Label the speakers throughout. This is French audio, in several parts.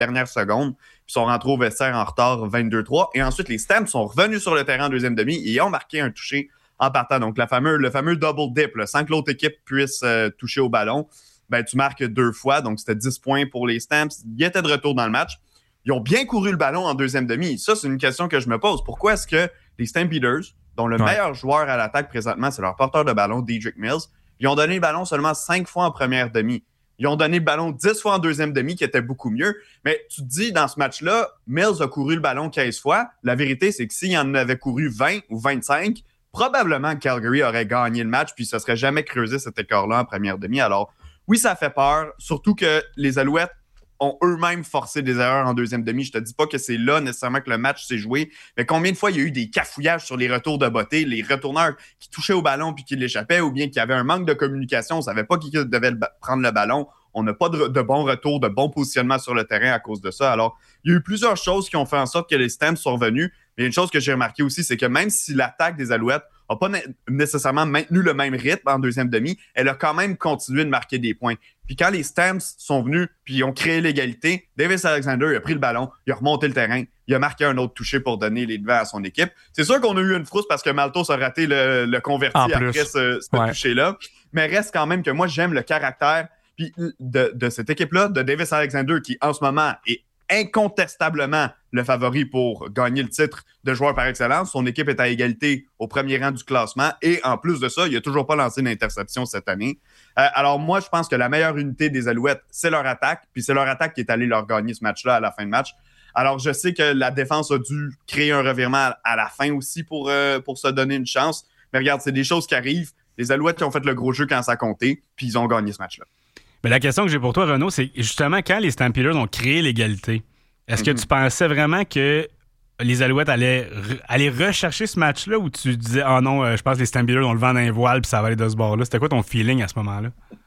Speaker 1: dernière seconde, puis sont rentrés au vestiaire en retard 22-3. Et ensuite, les Stamps sont revenus sur le terrain en deuxième demi et ont marqué un touché en partant. Donc, le fameux double dip, là, sans que l'autre équipe puisse toucher au ballon, ben, tu marques 2 fois. Donc, c'était 10 points pour les Stamps. Ils étaient de retour dans le match. Ils ont bien couru le ballon en deuxième demi. Ça, c'est une question que je me pose. Pourquoi est-ce que les Stampeders, dont le meilleur joueur à l'attaque présentement, c'est leur porteur de ballon, Dedrick Mills, ils ont donné le ballon seulement 5 fois en première demi. Ils ont donné le ballon 10 fois en deuxième demi, qui était beaucoup mieux. Mais tu te dis, dans ce match-là, Mills a couru le ballon 15 fois. La vérité, c'est que s'il en avait couru 20 ou 25, probablement Calgary aurait gagné le match, puis ça ne serait jamais creusé cet écart-là en première demi. Alors, oui, ça fait peur, surtout que les Alouettes ont eux-mêmes forcé des erreurs en deuxième demi. Je te dis pas que c'est là nécessairement que le match s'est joué, mais combien de fois il y a eu des cafouillages sur les retours de beauté, les retourneurs qui touchaient au ballon puis qui l'échappaient, ou bien qu'il y avait un manque de communication, on ne savait pas qui devait prendre le ballon. On n'a pas de bon retour, de bon positionnement sur le terrain à cause de ça. Alors, il y a eu plusieurs choses qui ont fait en sorte que les Stamps sont revenus. Mais une chose que j'ai remarqué aussi, c'est que même si l'attaque des Alouettes n'a pas nécessairement maintenu le même rythme en deuxième demi, elle a quand même continué de marquer des points. Puis quand les Stamps sont venus puis ils ont créé l'égalité, Davis Alexander il a pris le ballon, il a remonté le terrain, il a marqué un autre touché pour donner les devants à son équipe. C'est sûr qu'on a eu une frousse parce que Maltos a raté le converti après ce touché-là. Mais reste quand même que moi, j'aime le caractère puis de cette équipe-là, de Davis Alexander, qui en ce moment est incontestablement le favori pour gagner le titre de joueur par excellence. Son équipe est à égalité au premier rang du classement et en plus de ça, il n'a toujours pas lancé d'interception cette année. Alors moi, je pense que la meilleure unité des Alouettes, c'est leur attaque, puis c'est leur attaque qui est allée leur gagner ce match-là à la fin de match. Alors je sais que la défense a dû créer un revirement à la fin aussi pour se donner une chance, mais regarde, c'est des choses qui arrivent. Les Alouettes qui ont fait le gros jeu quand ça comptait, puis ils ont gagné ce match-là.
Speaker 2: Mais la question que j'ai pour toi, Renaud, c'est justement quand les Stampeders ont créé l'égalité, est-ce que tu pensais vraiment que les Alouettes allaient rechercher ce match-là ou tu disais « Ah non, je pense que les Stampeders ont le vent dans les voiles puis ça va aller de ce bord-là ». C'était quoi ton feeling à ce moment-là?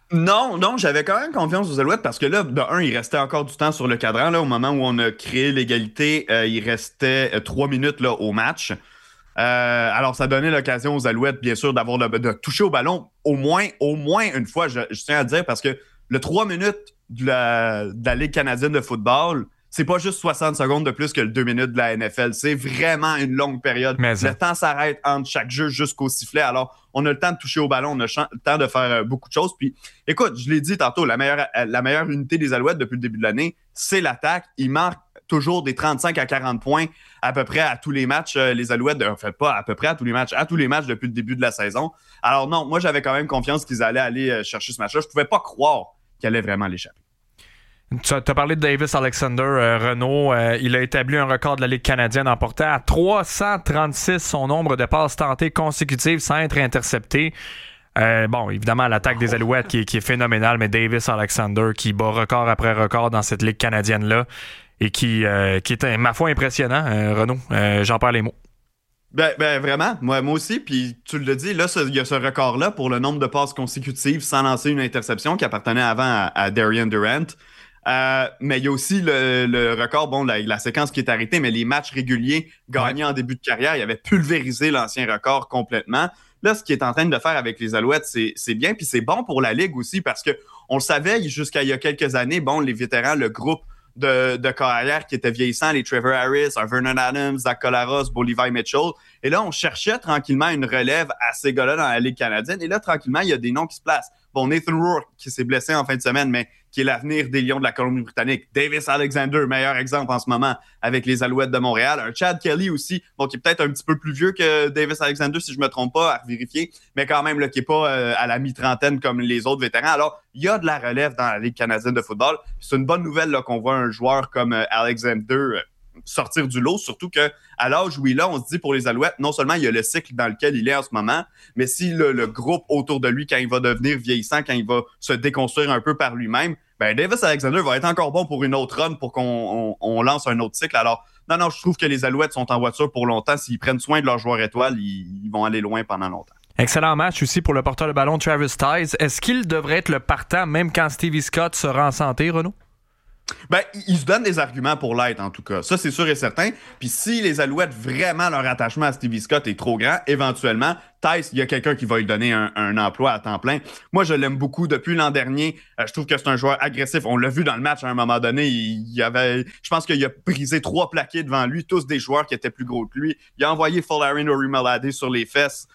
Speaker 1: Non, j'avais quand même confiance aux Alouettes parce que là, de un, il restait encore du temps sur le cadran. Là, au moment où on a créé l'égalité, il restait 3 minutes là, au match. Alors, ça donnait l'occasion aux Alouettes, bien sûr, de toucher au ballon au moins une fois, je tiens à dire, parce que le 3 minutes de la Ligue canadienne de football, c'est pas juste 60 secondes de plus que le 2 minutes de la NFL. C'est vraiment une longue période. Le temps s'arrête entre chaque jeu jusqu'au sifflet. Alors, on a le temps de toucher au ballon, on a le temps de faire beaucoup de choses. Puis, écoute, je l'ai dit tantôt, la meilleure unité des Alouettes depuis le début de l'année, c'est l'attaque. Ils marquent toujours des 35 à 40 points à peu près à tous les matchs. Les Alouettes, en fait, pas à peu près à tous les matchs depuis le début de la saison. Alors non, moi, j'avais quand même confiance qu'ils allaient aller chercher ce match-là. Je pouvais pas croire qu'ils allaient vraiment l'échapper.
Speaker 3: Tu as parlé de Davis Alexander, Renaud. Il a établi un record de la Ligue canadienne en portant à 336 son nombre de passes tentées consécutives sans être intercepté. Bon, évidemment, l'attaque des Alouettes qui est phénoménale, mais Davis Alexander qui bat record après record dans cette Ligue canadienne-là et qui est, ma foi, impressionnant, Renaud. J'en perds les mots.
Speaker 1: Ben vraiment, moi aussi, puis tu le dis, là, il y a ce record-là pour le nombre de passes consécutives sans lancer une interception qui appartenait avant à Darian Durant. Mais il y a aussi le record, bon, la séquence qui est arrêtée, mais les matchs réguliers gagnés en début de carrière, il avait pulvérisé l'ancien record complètement. Là, ce qu'il est en train de faire avec les Alouettes, c'est bien, puis c'est bon pour la Ligue aussi, parce que on le savait jusqu'à il y a quelques années, bon, les vétérans, le groupe de carrière qui était vieillissant, les Trevor Harris, Vernon Adams, Zach Collaros, Bo Levi Mitchell. Et là, on cherchait tranquillement une relève à ces gars-là dans la Ligue canadienne. Et là, tranquillement, il y a des noms qui se placent. Bon, Nathan Rourke, qui s'est blessé en fin de semaine, mais qui est l'avenir des Lions de la Colombie-Britannique. Davis Alexander, meilleur exemple en ce moment avec les Alouettes de Montréal. Un Chad Kelly aussi, bon, qui est peut-être un petit peu plus vieux que Davis Alexander, si je me trompe pas, à vérifier, mais quand même, là, qui est pas à la mi-trentaine comme les autres vétérans. Alors, il y a de la relève dans la Ligue canadienne de football. C'est une bonne nouvelle là, qu'on voit un joueur comme Alexander sortir du lot, surtout qu'à l'âge où il est là, on se dit pour les Alouettes, non seulement il y a le cycle dans lequel il est en ce moment, mais si le groupe autour de lui, quand il va devenir vieillissant, quand il va se déconstruire un peu par lui-même, ben Davis Alexander va être encore bon pour une autre run pour qu'on lance un autre cycle. Alors, non, je trouve que les Alouettes sont en voiture pour longtemps. S'ils prennent soin de leur joueur étoile, ils vont aller loin pendant longtemps.
Speaker 3: Excellent match aussi pour le porteur de ballon Travis Tice. Est-ce qu'il devrait être le partant même quand Stevie Scott sera en santé, Renaud?
Speaker 1: Ben, ils se donnent des arguments pour l'être, en tout cas. Ça, c'est sûr et certain. Puis si les Alouettes, vraiment, leur attachement à Stevie Scott est trop grand, éventuellement, Tice, il y a quelqu'un qui va lui donner un emploi à temps plein. Moi, je l'aime beaucoup depuis l'an dernier. Je trouve que c'est un joueur agressif. On l'a vu dans le match à un moment donné. Je pense qu'il a brisé 3 plaqués devant lui, tous des joueurs qui étaient plus gros que lui. Il a envoyé Folarin Orimolade sur les fesses.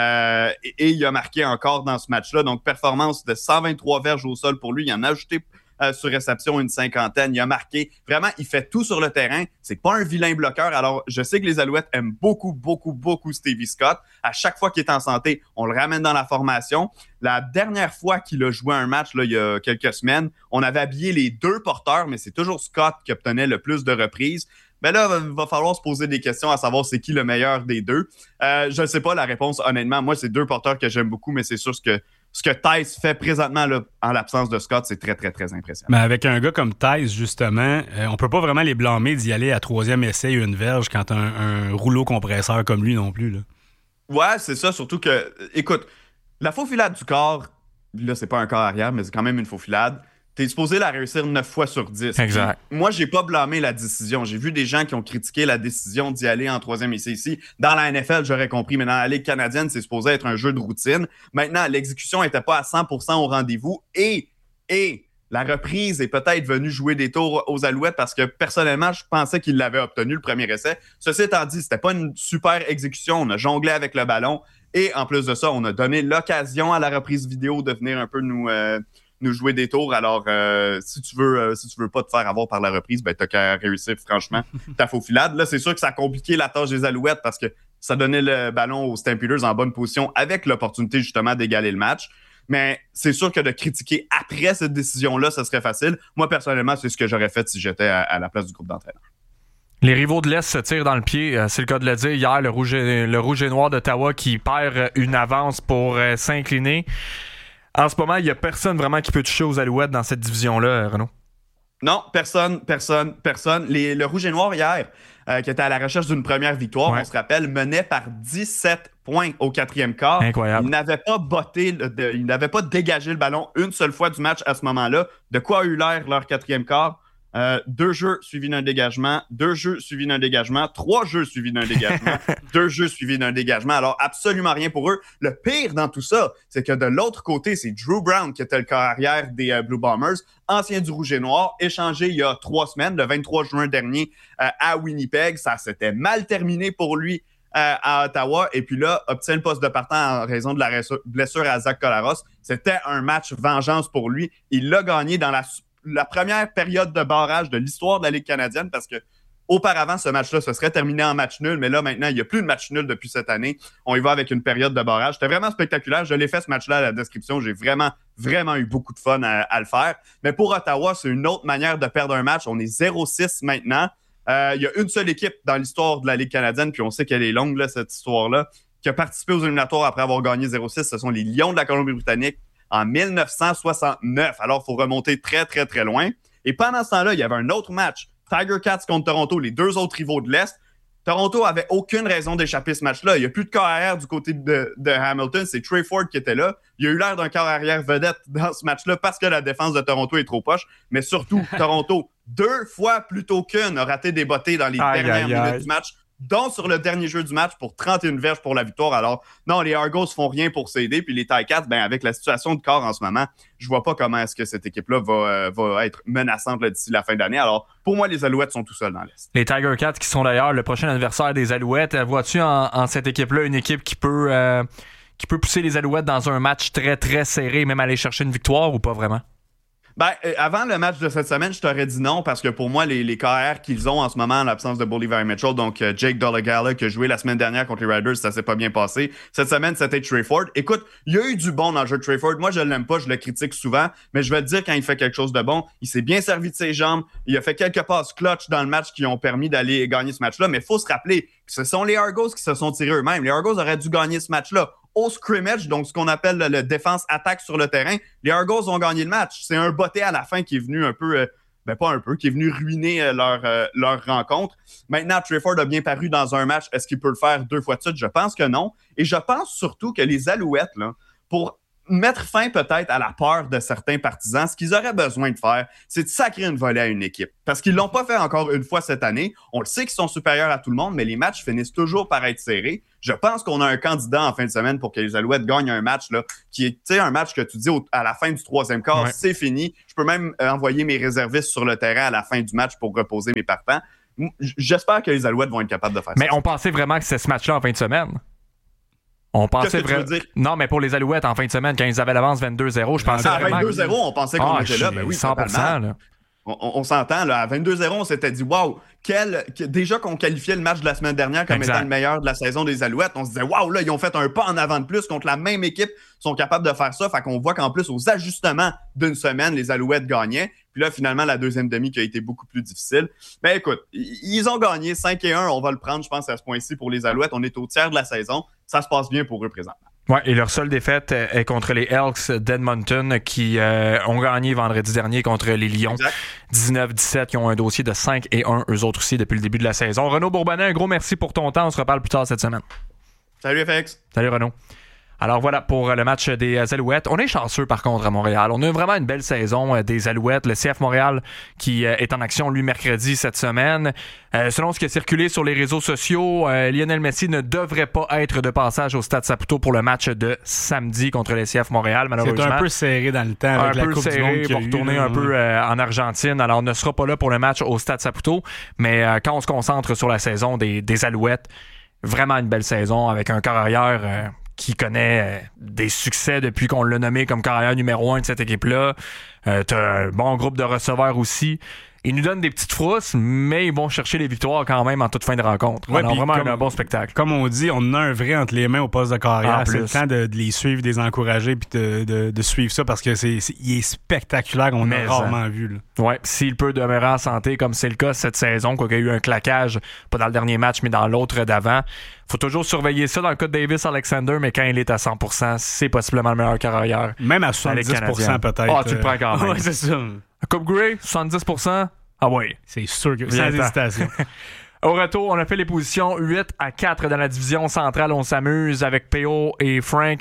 Speaker 1: Et il a marqué encore dans ce match-là. Donc, performance de 123 verges au sol pour lui. Il en a ajouté sur réception une 50aine. Il a marqué. Vraiment, il fait tout sur le terrain. C'est pas un vilain bloqueur. Alors, je sais que les Alouettes aiment beaucoup, beaucoup, beaucoup Stevie Scott. À chaque fois qu'il est en santé, on le ramène dans la formation. La dernière fois qu'il a joué un match, là, il y a quelques semaines, on avait habillé les 2 porteurs, mais c'est toujours Scott qui obtenait le plus de reprises. Ben là, il va falloir se poser des questions à savoir c'est qui le meilleur des deux. Je ne sais pas la réponse, honnêtement. Moi, c'est 2 porteurs que j'aime beaucoup, mais c'est sûr que ce que Tice fait présentement là, en l'absence de Scott, c'est très, très, très impressionnant.
Speaker 2: Mais avec un gars comme Tice, justement, on peut pas vraiment les blâmer d'y aller à 3e essai et une verge quand un rouleau compresseur comme lui non plus. Là.
Speaker 1: Ouais, c'est ça. Surtout que, écoute, la faufilade du corps, là, c'est pas un corps arrière, mais c'est quand même une faufilade. T'es supposé la réussir 9 fois sur 10.
Speaker 3: Exact.
Speaker 1: Puis, moi, j'ai pas blâmé la décision. J'ai vu des gens qui ont critiqué la décision d'y aller en 3e essai ici. Dans la NFL, j'aurais compris, mais dans la Ligue canadienne, c'est supposé être un jeu de routine. Maintenant, l'exécution était pas à 100% au rendez-vous et la reprise est peut-être venue jouer des tours aux Alouettes parce que, personnellement, je pensais qu'ils l'avaient obtenu le premier essai. Ceci étant dit, c'était pas une super exécution. On a jonglé avec le ballon et, en plus de ça, on a donné l'occasion à la reprise vidéo de venir un peu nous jouer des tours. Alors, si tu veux pas te faire avoir par la reprise, ben t'as qu'à réussir franchement ta faufilade. Là, c'est sûr que ça a compliqué la tâche des Alouettes parce que ça donnait le ballon aux Stampeders en bonne position avec l'opportunité justement d'égaler le match. Mais c'est sûr que de critiquer après cette décision-là, ça serait facile. Moi, personnellement, c'est ce que j'aurais fait si j'étais à la place du groupe d'entraîneurs.
Speaker 3: Les rivaux de l'Est se tirent dans le pied, c'est le cas de le dire. Hier, le rouge et noir d'Ottawa qui perd une avance pour s'incliner. En ce moment, il n'y a personne vraiment qui peut toucher aux Alouettes dans cette division-là, Renaud.
Speaker 1: Non, personne. Le Rouge et Noir hier, qui était à la recherche d'une première victoire, on se rappelle, menait par 17 points au 4e quart.
Speaker 3: Incroyable.
Speaker 1: Il n'avait pas dégagé le ballon une seule fois du match à ce moment-là. De quoi a eu l'air leur 4e quart? 2 jeux suivis d'un dégagement, 2 jeux suivis d'un dégagement, 3 jeux suivis d'un dégagement, 2 jeux suivis d'un dégagement. Alors, absolument rien pour eux. Le pire dans tout ça, c'est que de l'autre côté, c'est Drew Brown qui était le corps arrière des Blue Bombers, ancien du Rouge et Noir, échangé il y a 3 semaines, le 23 juin dernier, à Winnipeg. Ça s'était mal terminé pour lui à Ottawa. Et puis là, obtient le poste de partant en raison de la blessure à Zach Collaros. C'était un match vengeance pour lui. Il l'a gagné dans la première période de barrage de l'histoire de la Ligue canadienne parce que auparavant, ce match-là se serait terminé en match nul, mais là, maintenant, il n'y a plus de match nul depuis cette année. On y va avec une période de barrage. C'était vraiment spectaculaire. Je l'ai fait ce match-là à la description. J'ai vraiment, vraiment eu beaucoup de fun à le faire. Mais pour Ottawa, c'est une autre manière de perdre un match. On est 0-6 maintenant. Il y a une seule équipe dans l'histoire de la Ligue canadienne, puis on sait qu'elle est longue, là, cette histoire-là, qui a participé aux éliminatoires après avoir gagné 0-6. Ce sont les Lions de la Colombie-Britannique en 1969. Alors, il faut remonter très, très, très loin. Et pendant ce temps-là, il y avait un autre match. Tiger Cats contre Toronto, les 2 autres rivaux de l'Est. Toronto avait aucune raison d'échapper ce match-là. Il n'y a plus de corps arrière du côté de Hamilton. C'est Trey Ford qui était là. Il a eu l'air d'un corps arrière vedette dans ce match-là parce que la défense de Toronto est trop poche. Mais surtout, Toronto, 2 fois plutôt qu'une, a raté des bottées dans les dernières minutes du match, dont sur le dernier jeu du match pour 31 verges pour la victoire. Alors, non, les Argos font rien pour s'aider. Puis les Ticats, ben, avec la situation de corps en ce moment, je vois pas comment est-ce que cette équipe-là va être menaçante là, d'ici la fin d'année. Alors, pour moi, les Alouettes sont tout seuls dans l'Est.
Speaker 3: Les Tiger Cats qui sont d'ailleurs le prochain adversaire des Alouettes. Vois-tu en cette équipe-là une équipe qui peut pousser les Alouettes dans un match très, très serré, même aller chercher une victoire ou pas vraiment?
Speaker 1: Ben, avant le match de cette semaine, je t'aurais dit non parce que pour moi, les KR qu'ils ont en ce moment en l'absence de Bolivar Mitchell, donc Jake Dolegala qui a joué la semaine dernière contre les Riders, ça s'est pas bien passé. Cette semaine, c'était Trey Ford. Écoute, il y a eu du bon dans le jeu de Trey Ford. Moi, je l'aime pas, je le critique souvent, mais je vais te dire quand il fait quelque chose de bon, il s'est bien servi de ses jambes, il a fait quelques passes clutch dans le match qui ont permis d'aller gagner ce match-là, mais il faut se rappeler que ce sont les Argos qui se sont tirés eux-mêmes. Les Argos auraient dû gagner ce match-là. Au scrimmage, donc ce qu'on appelle le défense-attaque sur le terrain, les Argos ont gagné le match. C'est un botté à la fin qui est venu qui est venu ruiner leur rencontre. Maintenant, Trey Ford a bien paru dans un match. Est-ce qu'il peut le faire 2 fois de suite? Je pense que non. Et je pense surtout que les Alouettes, là, pour mettre fin peut-être à la peur de certains partisans, ce qu'ils auraient besoin de faire, c'est de sacrer une volée à une équipe. Parce qu'ils l'ont pas fait encore une fois cette année. On le sait qu'ils sont supérieurs à tout le monde, mais les matchs finissent toujours par être serrés. Je pense qu'on a un candidat en fin de semaine pour que les Alouettes gagnent un match là, qui est un match que tu dis à la fin du troisième quart,
Speaker 3: ouais.
Speaker 1: C'est fini. Je peux même envoyer mes réservistes sur le terrain à la fin du match pour reposer mes partants. J'espère que les Alouettes vont être capables de faire ça.
Speaker 3: Mais on pensait vraiment que c'était ce match-là en fin de semaine. On pensait
Speaker 1: Qu'est-ce que tu veux dire?
Speaker 3: Non, mais pour les Alouettes en fin de semaine, quand ils avaient l'avance 22-0, je pensais
Speaker 1: à
Speaker 3: vraiment...
Speaker 1: 22-0, on pensait qu'on était là. Ben oui,
Speaker 3: 100%.
Speaker 1: totalement.
Speaker 3: Là.
Speaker 1: On s'entend, là, à 22-0, on s'était dit, waouh, déjà qu'on qualifiait le match de la semaine dernière comme étant le meilleur de la saison des Alouettes, on se disait, waouh, là, ils ont fait un pas en avant de plus contre la même équipe, ils sont capables de faire ça. Fait qu'on voit qu'en plus, aux ajustements d'une semaine, les Alouettes gagnaient. Puis là, finalement, la deuxième demi qui a été beaucoup plus difficile. Mais écoute, ils ont gagné 5-1, on va le prendre, je pense, à ce point-ci pour les Alouettes. On est au tiers de la saison. Ça se passe bien pour eux présentement.
Speaker 3: Ouais, et leur seule défaite est contre les Elks d'Edmonton qui ont gagné vendredi dernier contre les Lions. 19-17, qui ont un dossier de 5-1, eux autres aussi, depuis le début de la saison. Renaud Bourbonnais, un gros merci pour ton temps. On se reparle plus tard cette semaine.
Speaker 1: Salut FX.
Speaker 3: Salut Renaud. Alors voilà pour le match des Alouettes. On est chanceux par contre à Montréal. On a vraiment une belle saison des Alouettes. Le CF Montréal qui est en action lui mercredi cette semaine. Selon ce qui a circulé sur les réseaux sociaux, Lionel Messi ne devrait pas être de passage au Stade Saputo pour le match de samedi contre le CF Montréal, malheureusement.
Speaker 2: C'est un peu serré dans le temps avec la Coupe du Monde
Speaker 3: pour retourner un peu en Argentine. Alors on ne sera pas là pour le match au Stade Saputo, mais quand on se concentre sur la saison des Alouettes, vraiment une belle saison avec un corps arrière qui connaît des succès depuis qu'on l'a nommé comme carrière numéro 1 de cette équipe-là. T'as un bon groupe de receveurs aussi. Ils nous donnent des petites frousses, mais ils vont chercher les victoires quand même en toute fin de rencontre.
Speaker 2: Ouais,
Speaker 3: alors vraiment un bon spectacle.
Speaker 2: Comme on dit, on a un vrai entre les mains au poste de carrière. C'est le temps de les suivre, de les encourager puis de suivre ça parce que il est spectaculaire. On a rarement vu. Là.
Speaker 3: Ouais, s'il peut demeurer en santé comme c'est le cas cette saison, quoi qu'il y a eu un claquage, pas dans le dernier match, mais dans l'autre d'avant. Faut toujours surveiller ça dans le cas de Davis Alexander, mais quand il est à 100%, c'est possiblement le meilleur carrière.
Speaker 2: Même à 70% peut-être.
Speaker 3: Ah, tu le prends quand même.
Speaker 2: Ouais, c'est ça.
Speaker 3: Coupe Gray, 70%. Ah ouais.
Speaker 2: C'est sûr que sans hésitation.
Speaker 3: Au retour, on a fait les positions 8-4 dans la division centrale. On s'amuse avec P.O. et Frank.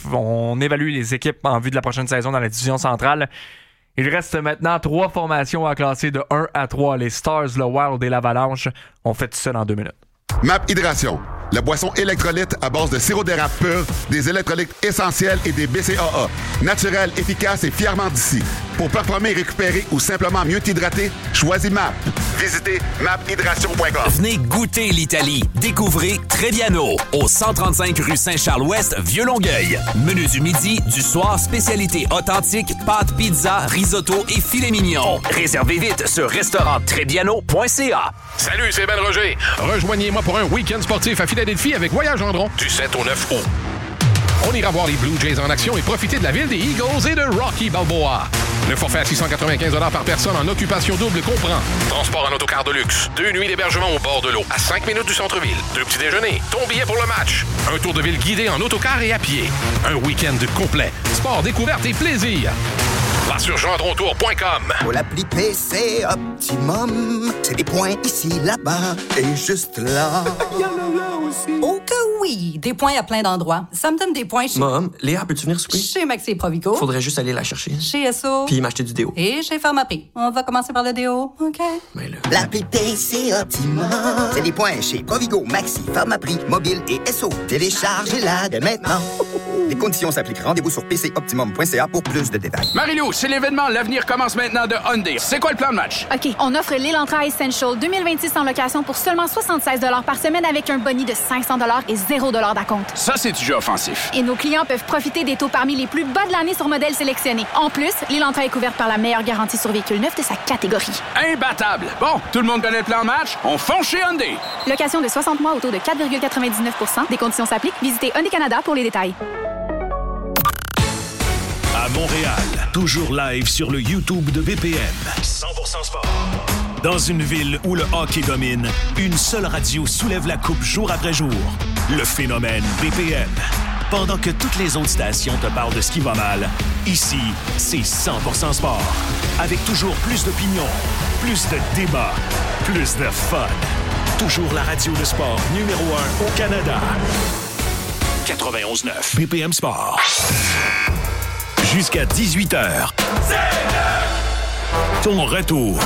Speaker 3: On évalue les équipes en vue de la prochaine saison dans la division centrale. Il reste maintenant 3 formations à classer de 1-3. Les Stars, le Wild et l'Avalanche. On fait tout ça dans 2 minutes.
Speaker 4: MAP Hydration, la boisson électrolyte à base de sirop d'érable pur, des électrolytes essentiels et des BCAA. Naturel, efficace et fièrement d'ici. Pour performer, récupérer ou simplement mieux t'hydrater, choisis MAP. Visitez maphydration.com.
Speaker 5: Venez goûter l'Italie. Découvrez Trebbiano au 135 rue Saint-Charles-Ouest, Vieux-Longueuil. Menu du midi, du soir, spécialité authentique, pâtes, pizza, risotto et filet mignon. Réservez vite sur restauranttrebbiano.ca.
Speaker 6: Salut, c'est Ben Roger. Rejoignez-moi pour un week-end sportif à Philadelphie avec Voyage Gendron du 7 au 9 août. On ira voir les Blue Jays en action et profiter de la ville des Eagles et de Rocky Balboa. Le forfait à 695 $ par personne en occupation double comprend transport en autocar de luxe, 2 nuits d'hébergement au bord de l'eau, à 5 minutes du centre-ville, 2 petits déjeuners, ton billet pour le match, un tour de ville guidé en autocar et à pied, un week-end complet, sport, découverte et plaisir. Va sur gendrontour.com.
Speaker 7: Pour l'appli PC Optimum, c'est des points ici, là-bas et juste là.
Speaker 8: Oh que oui! Des points à plein d'endroits. Ça me donne des points chez...
Speaker 9: Mom, Léa, peux-tu venir souper?
Speaker 8: Chez Maxi et Provico.
Speaker 9: Faudrait juste aller la chercher.
Speaker 8: Chez Esso.
Speaker 9: Puis m'acheter du déo.
Speaker 8: Et chez Pharmaprix. On va commencer par le déo, OK?
Speaker 9: Mais là...
Speaker 7: L'appli PC Optimum, c'est des points chez Provigo, Maxi, Pharmaprix, Mobile et Esso. Téléchargez-la dès maintenant. Les conditions s'appliquent. Rendez-vous sur pcoptimum.ca pour plus de détails.
Speaker 10: Marie-Lou, c'est l'événement L'avenir commence maintenant de Hyundai. C'est quoi le plan de match?
Speaker 11: OK, on offre l'Elantra Essential 2026 en location pour seulement 76 $ par semaine avec un boni de 500 $ et 0 $ d'acompte.
Speaker 10: Ça, c'est du jeu offensif.
Speaker 11: Et nos clients peuvent profiter des taux parmi les plus bas de l'année sur modèles sélectionnés. En plus, l'Elantra est couverte par la meilleure garantie sur véhicule neuf de sa catégorie.
Speaker 10: Imbattable! Bon, tout le monde connaît le plan de match? On fonce chez Hyundai!
Speaker 11: Location de 60 mois au taux de 4,99 %. Des conditions s'appliquent. Visitez Hyundai Canada pour les détails.
Speaker 12: À Montréal, toujours live sur le YouTube de BPM. 100% sport. Dans une ville où le hockey domine, une seule radio soulève la coupe jour après jour. Le phénomène BPM. Pendant que toutes les autres stations te parlent de ce qui va mal, ici, c'est 100% sport. Avec toujours plus d'opinions, plus de débats, plus de fun. Toujours la radio de sport numéro 1 au Canada. 91.9 BPM Sport. jusqu'à 18h. Ton retour.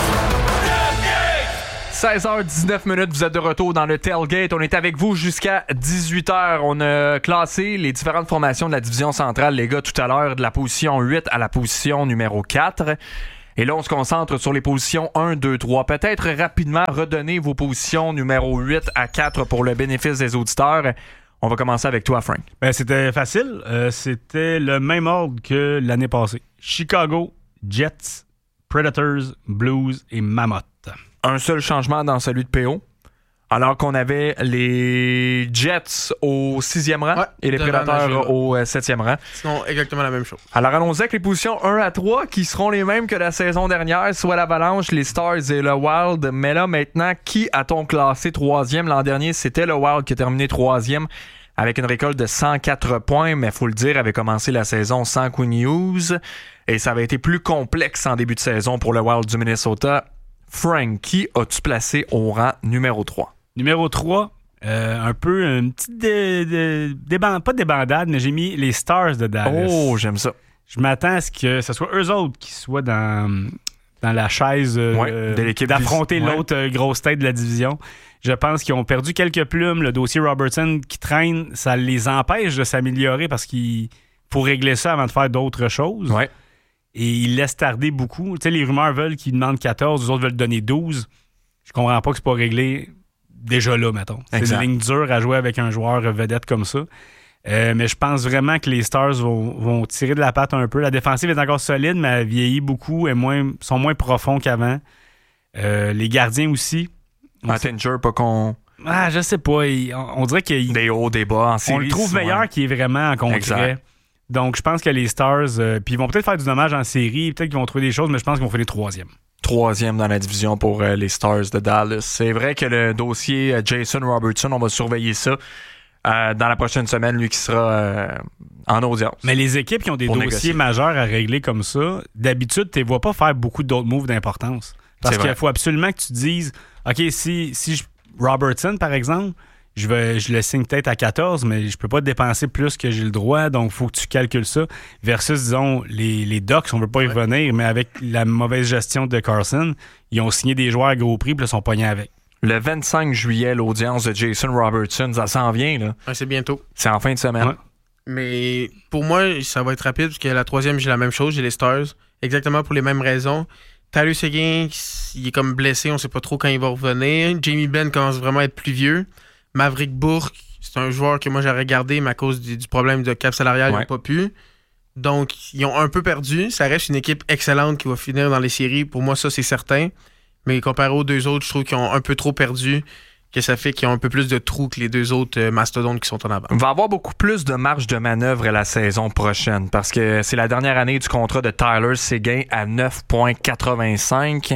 Speaker 3: 16h19, vous êtes de retour dans le Tailgate. On est avec vous jusqu'à 18h. On a classé les différentes formations de la division centrale, les gars, tout à l'heure, de la position 8 à la position numéro 4. Et là, on se concentre sur les positions 1, 2, 3. Peut-être rapidement redonner vos positions numéro 8 à 4 pour le bénéfice des auditeurs. On va commencer avec toi, Frank.
Speaker 2: Ben, c'était facile. C'était le même ordre que l'année passée. Chicago, Jets, Predators, Blues et Mammoth.
Speaker 3: Un seul changement dans celui de PO. Alors qu'on avait les Jets au 6e rang et les Predators au 7e rang.
Speaker 13: Sinon, exactement la même chose.
Speaker 3: Alors allons-y avec les positions 1 à 3 qui seront les mêmes que la saison dernière, soit l'Avalanche, les Stars et le Wild. Mais là, maintenant, qui a-t-on classé 3e? L'an dernier, c'était le Wild qui a terminé 3e avec une récolte de 104 points, mais il faut le dire, avait commencé la saison sans Quinn Hughes. Et ça avait été plus complexe en début de saison pour le Wild du Minnesota. Frank, qui as-tu placé au rang numéro 3?
Speaker 2: Numéro 3, un peu une petite pas débandade, mais j'ai mis les Stars de Dallas.
Speaker 3: Oh, j'aime ça.
Speaker 2: Je m'attends à ce que ce soit eux autres qui soient dans la chaise
Speaker 3: de l'équipe
Speaker 2: d'affronter l'autre grosse tête de la division. Je pense qu'ils ont perdu quelques plumes. Le dossier Robertson qui traîne, ça les empêche de s'améliorer parce qu'il faut régler ça avant de faire d'autres choses.
Speaker 3: Ouais.
Speaker 2: Et ils laissent tarder beaucoup. Tu sais, les rumeurs veulent qu'ils demandent 14, les autres veulent donner 12. Je comprends pas que c'est pas réglé déjà là, mettons. C'est une ligne dure à jouer avec un joueur vedette comme ça. Mais je pense vraiment que les Stars vont tirer de la patte un peu. La défensive est encore solide, mais elle vieillit beaucoup et sont moins profonds qu'avant. Les gardiens aussi.
Speaker 3: Attinger, pas qu'on...
Speaker 2: Ah, je sais pas. On dirait qu'il...
Speaker 3: Des hauts, des bas en série.
Speaker 2: On le trouve meilleur qu'il est vraiment en concret. Exact. Donc, je pense que les Stars, puis ils vont peut-être faire du dommage en série, peut-être qu'ils vont trouver des choses, mais je pense qu'ils vont finir 3e.
Speaker 3: 3e dans la division pour les Stars de Dallas. C'est vrai que le dossier Jason Robertson, on va surveiller ça dans la prochaine semaine, lui qui sera en audience.
Speaker 2: Mais les équipes qui ont des dossiers majeurs à régler comme ça, d'habitude, tu ne les vois pas faire beaucoup d'autres moves d'importance. Parce qu'il faut absolument que tu te dises, OK, si Robertson, par exemple, je le signe peut-être à 14, mais je peux pas dépenser plus que j'ai le droit, donc il faut que tu calcules ça. Versus, disons, les Ducks, on veut pas y revenir, mais avec la mauvaise gestion de Carlson, ils ont signé des joueurs à gros prix, puis ils sont pognés avec.
Speaker 3: Le 25 juillet, l'audience de Jason Robertson, ça s'en vient, là.
Speaker 13: Ouais, c'est bientôt.
Speaker 3: C'est en fin de semaine. Ouais.
Speaker 13: Mais pour moi, ça va être rapide, parce que la 3e, j'ai la même chose, j'ai les Stars, exactement pour les mêmes raisons. Tyler Seguin, il est comme blessé, on sait pas trop quand il va revenir. Jamie Benn commence vraiment à être plus vieux. Maverick Bourque, c'est un joueur que moi j'aurais gardé, mais à cause du problème de cap salarial, ils n'ont pas pu. Donc, ils ont un peu perdu. Ça reste une équipe excellente qui va finir dans les séries. Pour moi, ça, c'est certain. Mais comparé aux deux autres, je trouve qu'ils ont un peu trop perdu, que ça fait qu'ils ont un peu plus de trous que les deux autres mastodontes qui sont en avant.
Speaker 3: Il va avoir beaucoup plus de marge de manœuvre la saison prochaine parce que c'est la dernière année du contrat de Tyler Seguin à 9,85.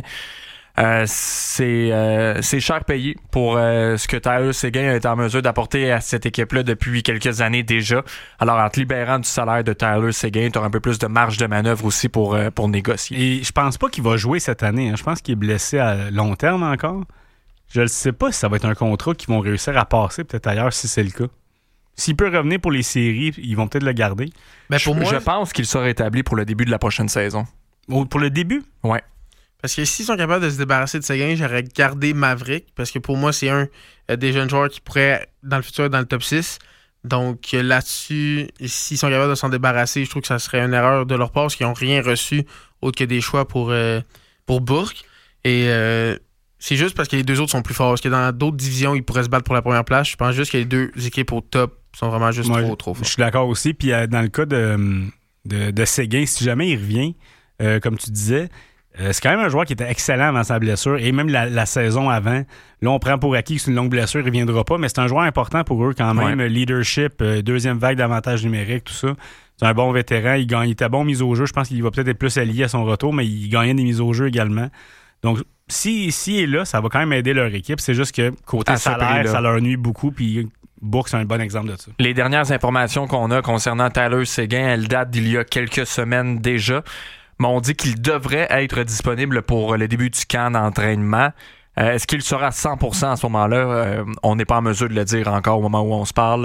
Speaker 3: C'est cher payé pour ce que Tyler Seguin a été en mesure d'apporter à cette équipe-là depuis quelques années déjà. Alors, en te libérant du salaire de Tyler Seguin, tu auras un peu plus de marge de manœuvre aussi pour négocier.
Speaker 2: Et je pense pas qu'il va jouer cette année. Hein. Je pense qu'il est blessé à long terme encore. Je ne sais pas si ça va être un contrat qu'ils vont réussir à passer peut-être ailleurs si c'est le cas. S'il peut revenir pour les séries, ils vont peut-être le garder.
Speaker 3: Ben pour moi, je pense qu'il sera rétabli pour le début de la prochaine saison.
Speaker 2: Pour le début?
Speaker 3: Ouais.
Speaker 13: Parce que s'ils sont capables de se débarrasser de Seguin, j'aurais gardé Maverick, parce que pour moi, c'est un des jeunes joueurs qui pourrait, dans le futur, être dans le top 6. Donc là-dessus, s'ils sont capables de s'en débarrasser, je trouve que ça serait une erreur de leur part, parce qu'ils n'ont rien reçu autre que des choix pour Bourque. Et c'est juste parce que les deux autres sont plus forts. Parce que dans d'autres divisions, ils pourraient se battre pour la première place. Je pense juste que les deux équipes au top sont vraiment juste trop fortes.
Speaker 2: Je suis d'accord aussi. Puis dans le cas de Seguin, si jamais il revient, comme tu disais, c'est quand même un joueur qui était excellent avant sa blessure et même la saison avant. Là, on prend pour acquis que c'est une longue blessure, il ne reviendra pas, mais c'est un joueur important pour eux quand même. Ouais. Leadership, deuxième vague d'avantages numériques, tout ça. C'est un bon vétéran. Il était bon mise au jeu. Je pense qu'il va peut-être être plus allié à son retour, mais il gagnait des mises au jeu également. Donc, s'il est là, ça va quand même aider leur équipe. C'est juste que côté salaire, ça leur nuit beaucoup. Puis Bourque, c'est un bon exemple de ça.
Speaker 3: Les dernières informations qu'on a concernant Tyler Seguin, elles datent d'il y a quelques semaines déjà. Mais on dit qu'il devrait être disponible pour le début du camp d'entraînement. Est-ce qu'il sera à 100% à ce moment-là? On n'est pas en mesure de le dire encore au moment où on se parle.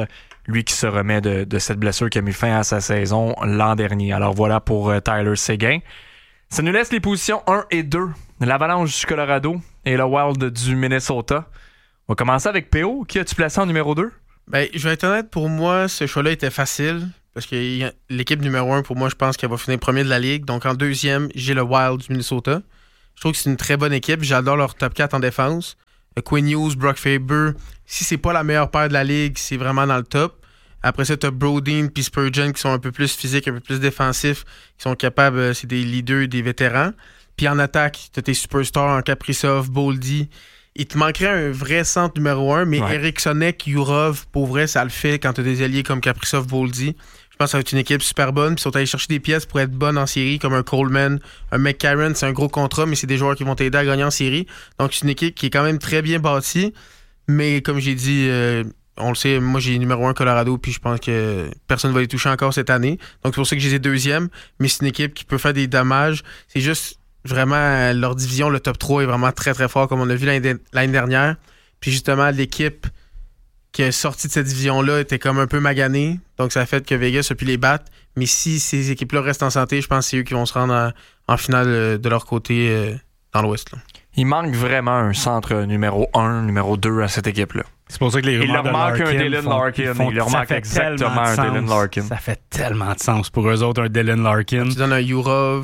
Speaker 3: Lui qui se remet de cette blessure qui a mis fin à sa saison l'an dernier. Alors voilà pour Tyler Seguin. Ça nous laisse les positions 1 et 2. L'Avalanche du Colorado et le Wild du Minnesota. On va commencer avec PO. Qui as-tu placé en numéro 2?
Speaker 13: Ben, je vais être honnête, pour moi, ce choix-là était facile. Parce que l'équipe numéro 1, pour moi, je pense qu'elle va finir premier de la Ligue. Donc en deuxième, j'ai le Wild du Minnesota. Je trouve que c'est une très bonne équipe. J'adore leur top 4 en défense. Quinn Hughes, Brock Faber. Si c'est pas la meilleure paire de la Ligue, c'est vraiment dans le top. Après ça, t'as Brodin puis Spurgeon qui sont un peu plus physiques, un peu plus défensifs, qui sont capables, c'est des leaders, des vétérans. Puis en attaque, t'as tes superstars en Kaprizov, Boldy. Il te manquerait un vrai centre numéro 1, mais Erikssonek, Yurov, pour vrai, ça le fait quand t'as des alliés comme Kaprizov, Boldy. Je pense que ça va être une équipe super bonne. Puis ils sont allés chercher des pièces pour être bonnes en série, comme un Coleman, un McCarron. C'est un gros contrat, mais c'est des joueurs qui vont t'aider à gagner en série. Donc c'est une équipe qui est quand même très bien bâtie. Mais comme j'ai dit... on le sait, moi j'ai numéro 1 Colorado, puis je pense que personne ne va les toucher encore cette année. Donc c'est pour ça que j'ai les deuxièmes, mais c'est une équipe qui peut faire des dommages. C'est juste vraiment leur division, le top 3 est vraiment très très fort, comme on a vu l'année dernière. Puis justement, l'équipe qui est sortie de cette division-là était comme un peu maganée, donc ça a fait que Vegas a pu les battre. Mais si ces équipes-là restent en santé, je pense que c'est eux qui vont se rendre en finale de leur côté dans l'Ouest. Là.
Speaker 3: Il manque vraiment un centre numéro 1, numéro 2 à cette équipe-là.
Speaker 2: C'est pour ça que les rumeurs
Speaker 3: de Larkin il leur manque exactement un Dylan Larkin.
Speaker 2: Ça fait tellement de sens pour eux autres, un Dylan Larkin.
Speaker 13: Tu donnes un Yurov,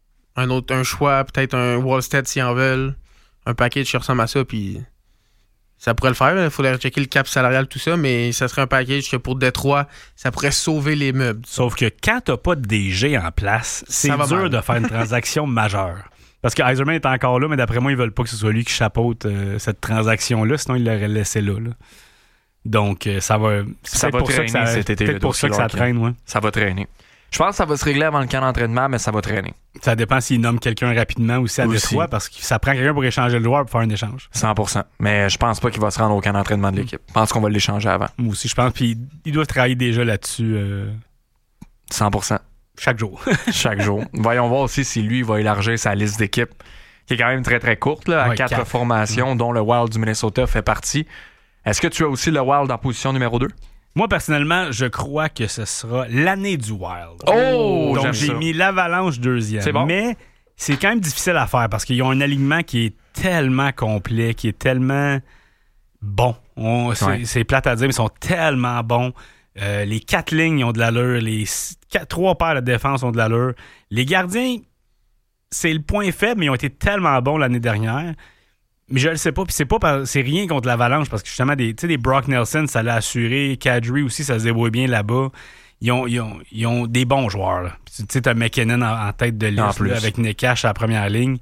Speaker 13: un choix, peut-être un Wallstead s'ils en veulent, un package qui ressemble à ça, puis ça pourrait le faire. Il faudrait checker le cap salarial, tout ça, mais ça serait un package que pour Détroit, ça pourrait sauver les meubles.
Speaker 2: Sauf que quand t'as pas de DG en place, c'est dur de faire une transaction majeure. Parce que Yzerman est encore là, mais d'après moi, ils veulent pas que ce soit lui qui chapeaute cette transaction-là, sinon il l'aurait laissé là. Donc, ça va
Speaker 3: traîner cet été.
Speaker 2: Peut-être pour ça que ça traîne, ouais.
Speaker 3: Ça va traîner. Je pense que ça va se régler avant le camp d'entraînement, mais ça va traîner.
Speaker 2: Ça dépend s'il nomme quelqu'un rapidement aussi à Détroit, parce que ça prend quelqu'un pour échanger le joueur pour faire un échange.
Speaker 3: 100%. Mais je pense pas qu'il va se rendre au camp d'entraînement de l'équipe. Je pense qu'on va l'échanger avant.
Speaker 2: Moi aussi, je pense. Puis il doit travailler déjà là-dessus.
Speaker 3: 100%.
Speaker 2: Chaque jour.
Speaker 3: Chaque jour. Voyons voir aussi si lui va élargir sa liste d'équipes, qui est quand même très très courte, là, à 4 formations, dont le Wild du Minnesota fait partie. Est-ce que tu as aussi le Wild en position numéro 2?
Speaker 2: Moi, personnellement, je crois que ce sera l'année du Wild.
Speaker 3: Oh!
Speaker 2: Donc, j'ai mis l'Avalanche deuxième.
Speaker 3: C'est bon.
Speaker 2: Mais c'est quand même difficile à faire parce qu'ils ont un alignement qui est tellement complet, qui est tellement bon. C'est plate à dire, mais ils sont tellement bons. Les 4 lignes ils ont de l'allure. Les 3 paires de défense ont de l'allure. Les gardiens, c'est le point faible, mais ils ont été tellement bons l'année dernière. Mais je le sais pas, puis c'est rien contre l'Avalanche, parce que justement, des Brock Nelson, ça l'a assuré. Kadri aussi, ça se débrouille bien là-bas. Ils ont des bons joueurs. Là. Tu sais, t'as McKinnon en tête de liste là, avec Nekash à la première ligne.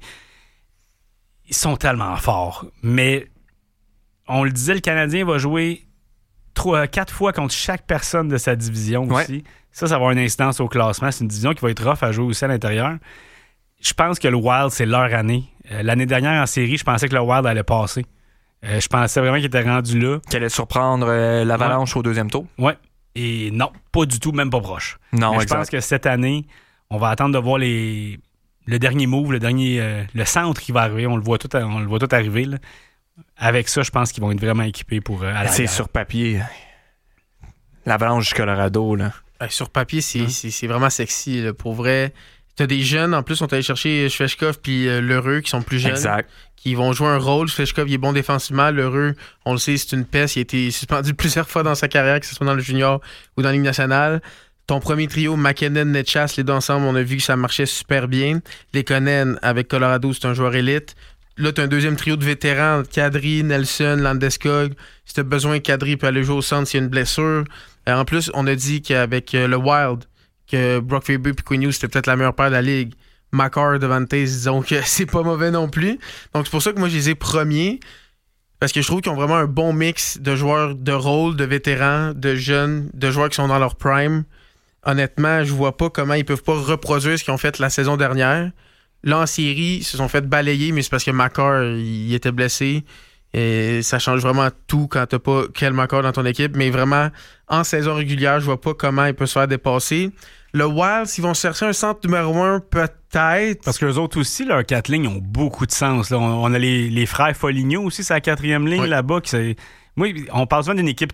Speaker 2: Ils sont tellement forts. Mais on le disait, le Canadien va jouer 4 fois contre chaque personne de sa division aussi. Ça va avoir une incidence au classement. C'est une division qui va être rough à jouer aussi à l'intérieur. Je pense que le Wild, c'est leur année. L'année dernière, en série, je pensais que le Wild allait passer. Je pensais vraiment qu'il était rendu là.
Speaker 3: Qu'il allait surprendre l'Avalanche au deuxième tour.
Speaker 2: Ouais. Et non, pas du tout, même pas proche.
Speaker 3: Non,
Speaker 2: je pense que cette année, on va attendre de voir le dernier move, le centre qui va arriver. On le voit tout arriver. Là. Avec ça, je pense qu'ils vont être vraiment équipés pour
Speaker 3: c'est sur papier. L'Avalanche du Colorado, là.
Speaker 13: Sur papier, c'est vraiment sexy. Là. Pour vrai, t'as des jeunes, en plus, on est allé chercher Svechkov puis Lheureux, qui sont plus jeunes.
Speaker 3: Exact.
Speaker 13: Qui vont jouer un rôle. Svechkov, il est bon défensivement. Lheureux, on le sait, c'est une peste. Il a été suspendu plusieurs fois dans sa carrière, que ce soit dans le junior ou dans la Ligue nationale. Ton premier trio, McKinnon, Netchas, les deux ensemble, on a vu que ça marchait super bien. Lekonen, avec Colorado, c'est un joueur élite. Là, tu as un deuxième trio de vétérans, Kadri, Nelson, Landeskog. Si tu as besoin, Kadri peut aller jouer au centre s'il y a une blessure. En plus, on a dit qu'avec le Wild, que Brock Faber et Quinn Hughes, c'était peut-être la meilleure paire de la Ligue. Makar, Devante, disons que c'est pas mauvais non plus. Donc, c'est pour ça que moi, je les ai premiers. Parce que je trouve qu'ils ont vraiment un bon mix de joueurs de rôle, de vétérans, de jeunes, de joueurs qui sont dans leur prime. Honnêtement, je vois pas comment ils peuvent pas reproduire ce qu'ils ont fait la saison dernière. Là, en série, ils se sont fait balayer, mais c'est parce que Makar, il était blessé. Et ça change vraiment tout quand t'as pas Kel Makar dans ton équipe. Mais vraiment, en saison régulière, je vois pas comment il peut se faire dépasser. Le Wild, s'ils vont chercher un centre numéro 1, peut-être.
Speaker 2: Parce qu'eux autres aussi, leurs 4 lignes ont beaucoup de sens. Là. On a les frères Foligno aussi, c'est la 4e ligne là-bas. Moi, on parle souvent d'une équipe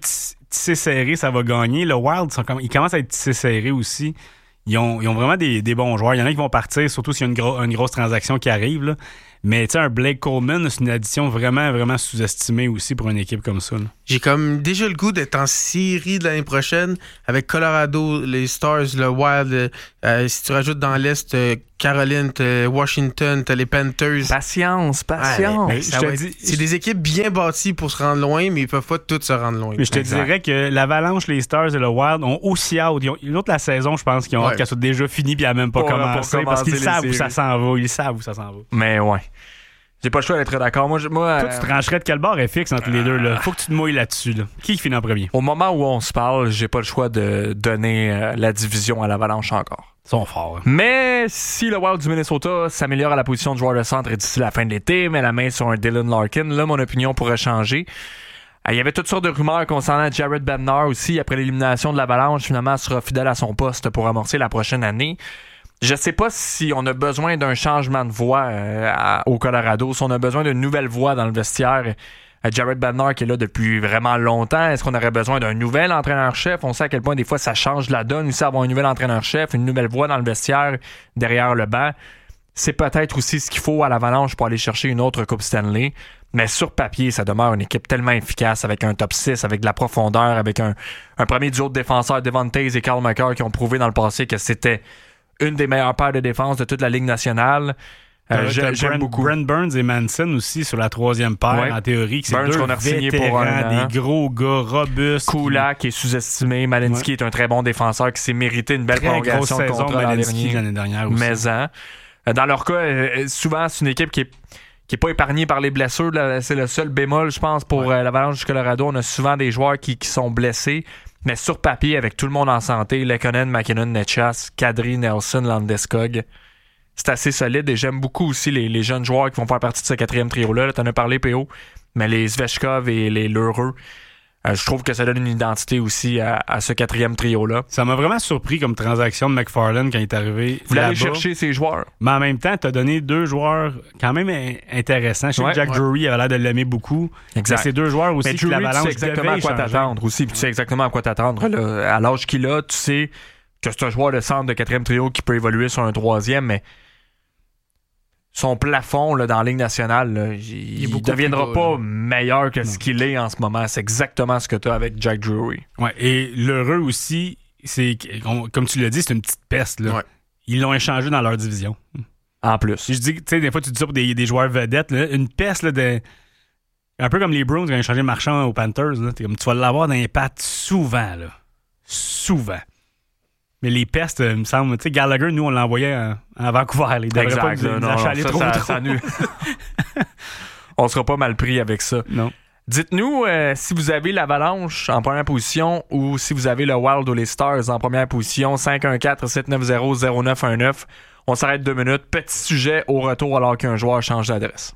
Speaker 2: tissé serré, ça va gagner. Le Wild, ils commencent à être tissé serré aussi. Ils ont vraiment des bons joueurs. Il y en a qui vont partir, surtout s'il y a une grosse transaction qui arrive, là. Mais tu sais, un Blake Coleman, c'est une addition vraiment, vraiment sous-estimée aussi pour une équipe comme ça, là.
Speaker 13: J'ai comme déjà le goût d'être en série de l'année prochaine avec Colorado, les Stars, le Wild. Si tu rajoutes dans l'Est, Caroline, Washington, les Panthers.
Speaker 3: Patience.
Speaker 13: Ouais, c'est des équipes bien bâties pour se rendre loin, mais ils peuvent pas toutes se rendre loin.
Speaker 2: Mais je te dirais que l'Avalanche, les Stars et le Wild ont aussi hâte. L'autre, la saison, je pense qu'ils ont hâte qu'elle soit déjà finie puis elle n'a même pas commencé parce qu'ils savent où ça s'en va. Ils savent où ça s'en va.
Speaker 3: Mais ouais. J'ai pas le choix d'être d'accord. Moi,
Speaker 2: toi, tu trancherais de quel bord est fixe entre les deux, là? Faut que tu te mouilles là-dessus, là. Qui finit en premier?
Speaker 3: Au moment où on se parle, j'ai pas le choix de donner la division à l'Avalanche encore.
Speaker 2: Ils sont forts. Hein.
Speaker 3: Mais si le Wild du Minnesota s'améliore à la position de joueur de centre d'ici la fin de l'été, met la main sur un Dylan Larkin, là, mon opinion pourrait changer. Il y avait toutes sortes de rumeurs concernant Jared Bednar aussi. Après l'élimination de l'Avalanche, finalement, elle sera fidèle à son poste pour amorcer la prochaine année. Je sais pas si on a besoin d'un changement de voix au Colorado, si on a besoin d'une nouvelle voix dans le vestiaire. Jared Bednar qui est là depuis vraiment longtemps, est-ce qu'on aurait besoin d'un nouvel entraîneur-chef? On sait à quel point des fois ça change la donne aussi, avoir un nouvel entraîneur-chef, une nouvelle voix dans le vestiaire derrière le banc. C'est peut-être aussi ce qu'il faut à l'Avalanche pour aller chercher une autre Coupe Stanley. Mais sur papier, ça demeure une équipe tellement efficace avec un top 6, avec de la profondeur, avec un premier duo de défenseurs, Devon Toews et Carl Makar, qui ont prouvé dans le passé que c'était une des meilleures paires de défense de toute la Ligue nationale. J'aime beaucoup.
Speaker 2: Brent Burns et Manson aussi sur la troisième paire, en théorie. C'est
Speaker 3: Burns
Speaker 2: deux
Speaker 3: qu'on a signé pour
Speaker 2: des gros gars robustes.
Speaker 3: Kulak qui est sous-estimé. Malinsky est un très bon défenseur qui s'est mérité une belle prolongation de contrat
Speaker 2: l'année dernière aussi.
Speaker 3: Dans leur cas, souvent, c'est une équipe qui est pas épargnée par les blessures. C'est le seul bémol, je pense, pour l'Avalanche du Colorado. On a souvent des joueurs qui sont blessés. Mais sur papier, avec tout le monde en santé, Lekkonen, McKinnon, Netchas, Kadri, Nelson, Landeskog, c'est assez solide. Et j'aime beaucoup aussi les jeunes joueurs qui vont faire partie de ce quatrième trio-là. T'en as parlé, PO. Mais les Svechkov et les Lheureux, je trouve que ça donne une identité aussi à ce quatrième trio-là.
Speaker 2: Ça m'a vraiment surpris comme transaction de McFarland quand il est arrivé.
Speaker 3: Vous allez chercher ces joueurs.
Speaker 2: Mais en même temps, tu as donné deux joueurs quand même intéressants. Je sais que Jack Drury avait l'air de l'aimer beaucoup.
Speaker 3: Exact.
Speaker 2: Mais c'est deux joueurs aussi
Speaker 3: qui l'Avalanche
Speaker 2: tu sais exactement à quoi
Speaker 3: t'attendre aussi. Puis tu sais exactement à quoi t'attendre. Là, à l'âge qu'il a, tu sais que c'est un joueur de centre de quatrième trio qui peut évoluer sur un troisième, mais son plafond là, dans la Ligue nationale, là, il ne deviendra pas meilleur que ce qu'il est en ce moment. C'est exactement ce que tu as avec Jack Drury.
Speaker 2: Ouais, et l'heureux aussi, c'est comme tu l'as dit, c'est une petite peste. Là. Ouais. Ils l'ont échangé dans leur division.
Speaker 3: En plus.
Speaker 2: Je dis, tu sais, des fois, tu dis ça pour des joueurs vedettes. Là, une peste, là, un peu comme les Bruins qui ont échangé Marchand aux Panthers. Là, tu vas l'avoir dans les pattes souvent. Là. Souvent. Mais les pestes, il me semble, tu sais, Gallagher, nous, on l'envoyait à Vancouver. Il devrait pas nous achaler trop.
Speaker 3: On sera pas mal pris avec ça.
Speaker 2: Non.
Speaker 3: Dites-nous si vous avez l'Avalanche en première position ou si vous avez le Wild ou les Stars en première position. 514-790-0919. On s'arrête 2 minutes. Petit sujet au retour alors qu'un joueur change d'adresse.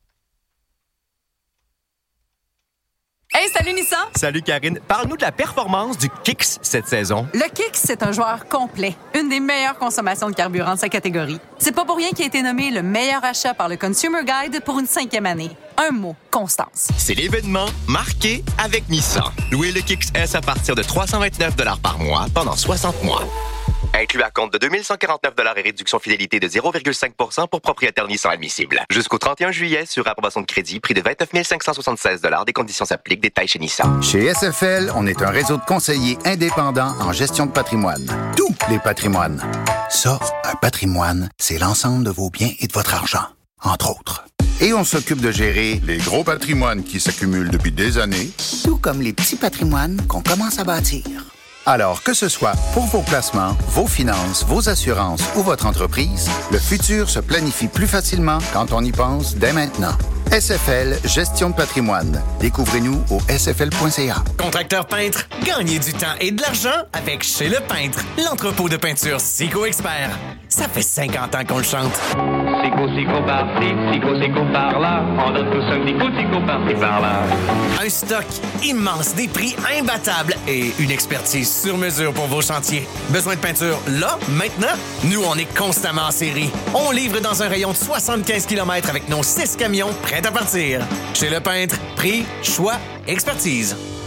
Speaker 8: Hey, salut Nissan!
Speaker 14: Salut Karine. Parle-nous de la performance du Kicks cette saison.
Speaker 8: Le Kicks, c'est un joueur complet. Une des meilleures consommations de carburant de sa catégorie. C'est pas pour rien qu'il a été nommé le meilleur achat par le Consumer Guide pour une 5e année. Un mot, constance.
Speaker 14: C'est l'événement marqué avec Nissan. Louez le Kicks S à partir de 329 $ par mois pendant 60 mois. Inclus à compte de 2149 $ et réduction fidélité de 0,5% pour propriétaire Nissan admissible. Jusqu'au 31 juillet sur approbation de crédit, prix de 29 576 $. Des conditions s'appliquent. Détails chez Nissan.
Speaker 15: Chez SFL, on est un réseau de conseillers indépendants en gestion de patrimoine. Tous les patrimoines. Ça, un patrimoine, c'est l'ensemble de vos biens et de votre argent, entre autres. Et on s'occupe de gérer les gros patrimoines qui s'accumulent depuis des années, tout comme les petits patrimoines qu'on commence à bâtir. Alors, que ce soit pour vos placements, vos finances, vos assurances ou votre entreprise, le futur se planifie plus facilement quand on y pense dès maintenant. SFL Gestion de patrimoine. Découvrez-nous au sfl.ca.
Speaker 16: Contracteur peintre, gagnez du temps et de l'argent avec Chez Le Peintre, l'entrepôt de peinture Sico Expert. Ça fait 50 ans qu'on le chante.
Speaker 17: Sico par-ci, Sico par-là. On donne tous un Sico par-ci, par-là.
Speaker 16: Un stock immense, des prix imbattables et une expertise sur mesure pour vos chantiers. Besoin de peinture là, maintenant? Nous, on est constamment en série. On livre dans un rayon de 75 km avec nos 6 camions prêts à partir. Chez Le Peintre, prix, choix, expertise.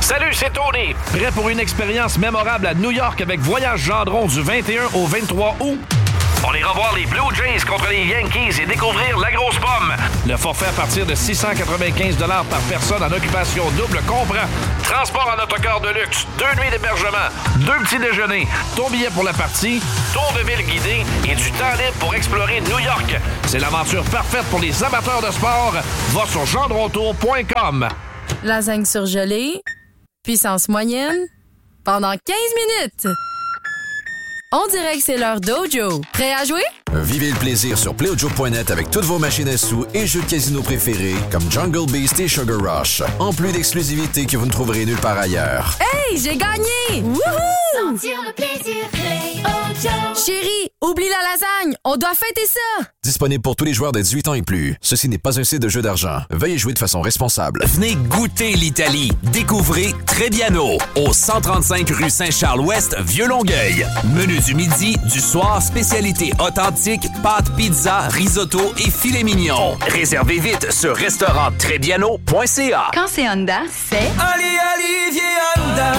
Speaker 18: Salut, c'est Tony. Prêt pour une expérience mémorable à New York avec Voyage Gendron du 21 au 23 août? On ira voir les Blue Jays contre les Yankees et découvrir la grosse pomme. Le forfait à partir de 695 $ par personne en occupation double comprend transport en autocar de luxe, 2 nuits d'hébergement, 2 petits déjeuners, ton billet pour la partie, tour de ville guidé et du temps libre pour explorer New York. C'est l'aventure parfaite pour les amateurs de sport. Va sur gendrontour.com.
Speaker 19: Lasagne surgelée, puissance moyenne, pendant 15 minutes. On dirait que c'est l'heure Dojo. Prêt à jouer?
Speaker 20: Vivez le plaisir sur playdojo.net avec toutes vos machines à sous et jeux de casino préférés comme Jungle Beast et Sugar Rush. En plus d'exclusivités que vous ne trouverez nulle part ailleurs.
Speaker 19: Hey, j'ai gagné! Wouhou!
Speaker 21: Sentir le plaisir, Play-O-Joe.
Speaker 19: Chérie, oublie la lasagne, on doit fêter ça!
Speaker 20: Disponible pour tous les joueurs de 18 ans et plus. Ceci n'est pas un site de jeu d'argent. Veuillez jouer de façon responsable.
Speaker 5: Venez goûter l'Italie. Découvrez Trebbiano au 135 rue Saint-Charles-Ouest, Vieux-Longueuil. Menu du midi, du soir, spécialité authentique, pâtes, pizza, risotto et filet mignon. Réservez vite sur restauranttrebbiano.ca.
Speaker 22: Quand c'est Honda, c'est
Speaker 23: Olivier Honda.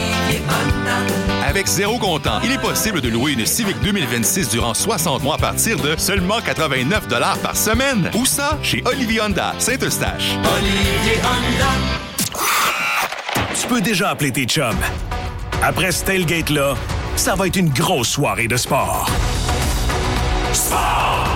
Speaker 24: Avec zéro comptant, il est possible de louer une Civic 2026 durant 60 mois à partir de seulement 89 $ par semaine. Où ça? Chez Olivier Honda, Saint-Eustache.
Speaker 23: Olivier Honda.
Speaker 12: Tu peux déjà appeler tes chums. Après ce tailgate-là, ça va être une grosse soirée de sport. Sport!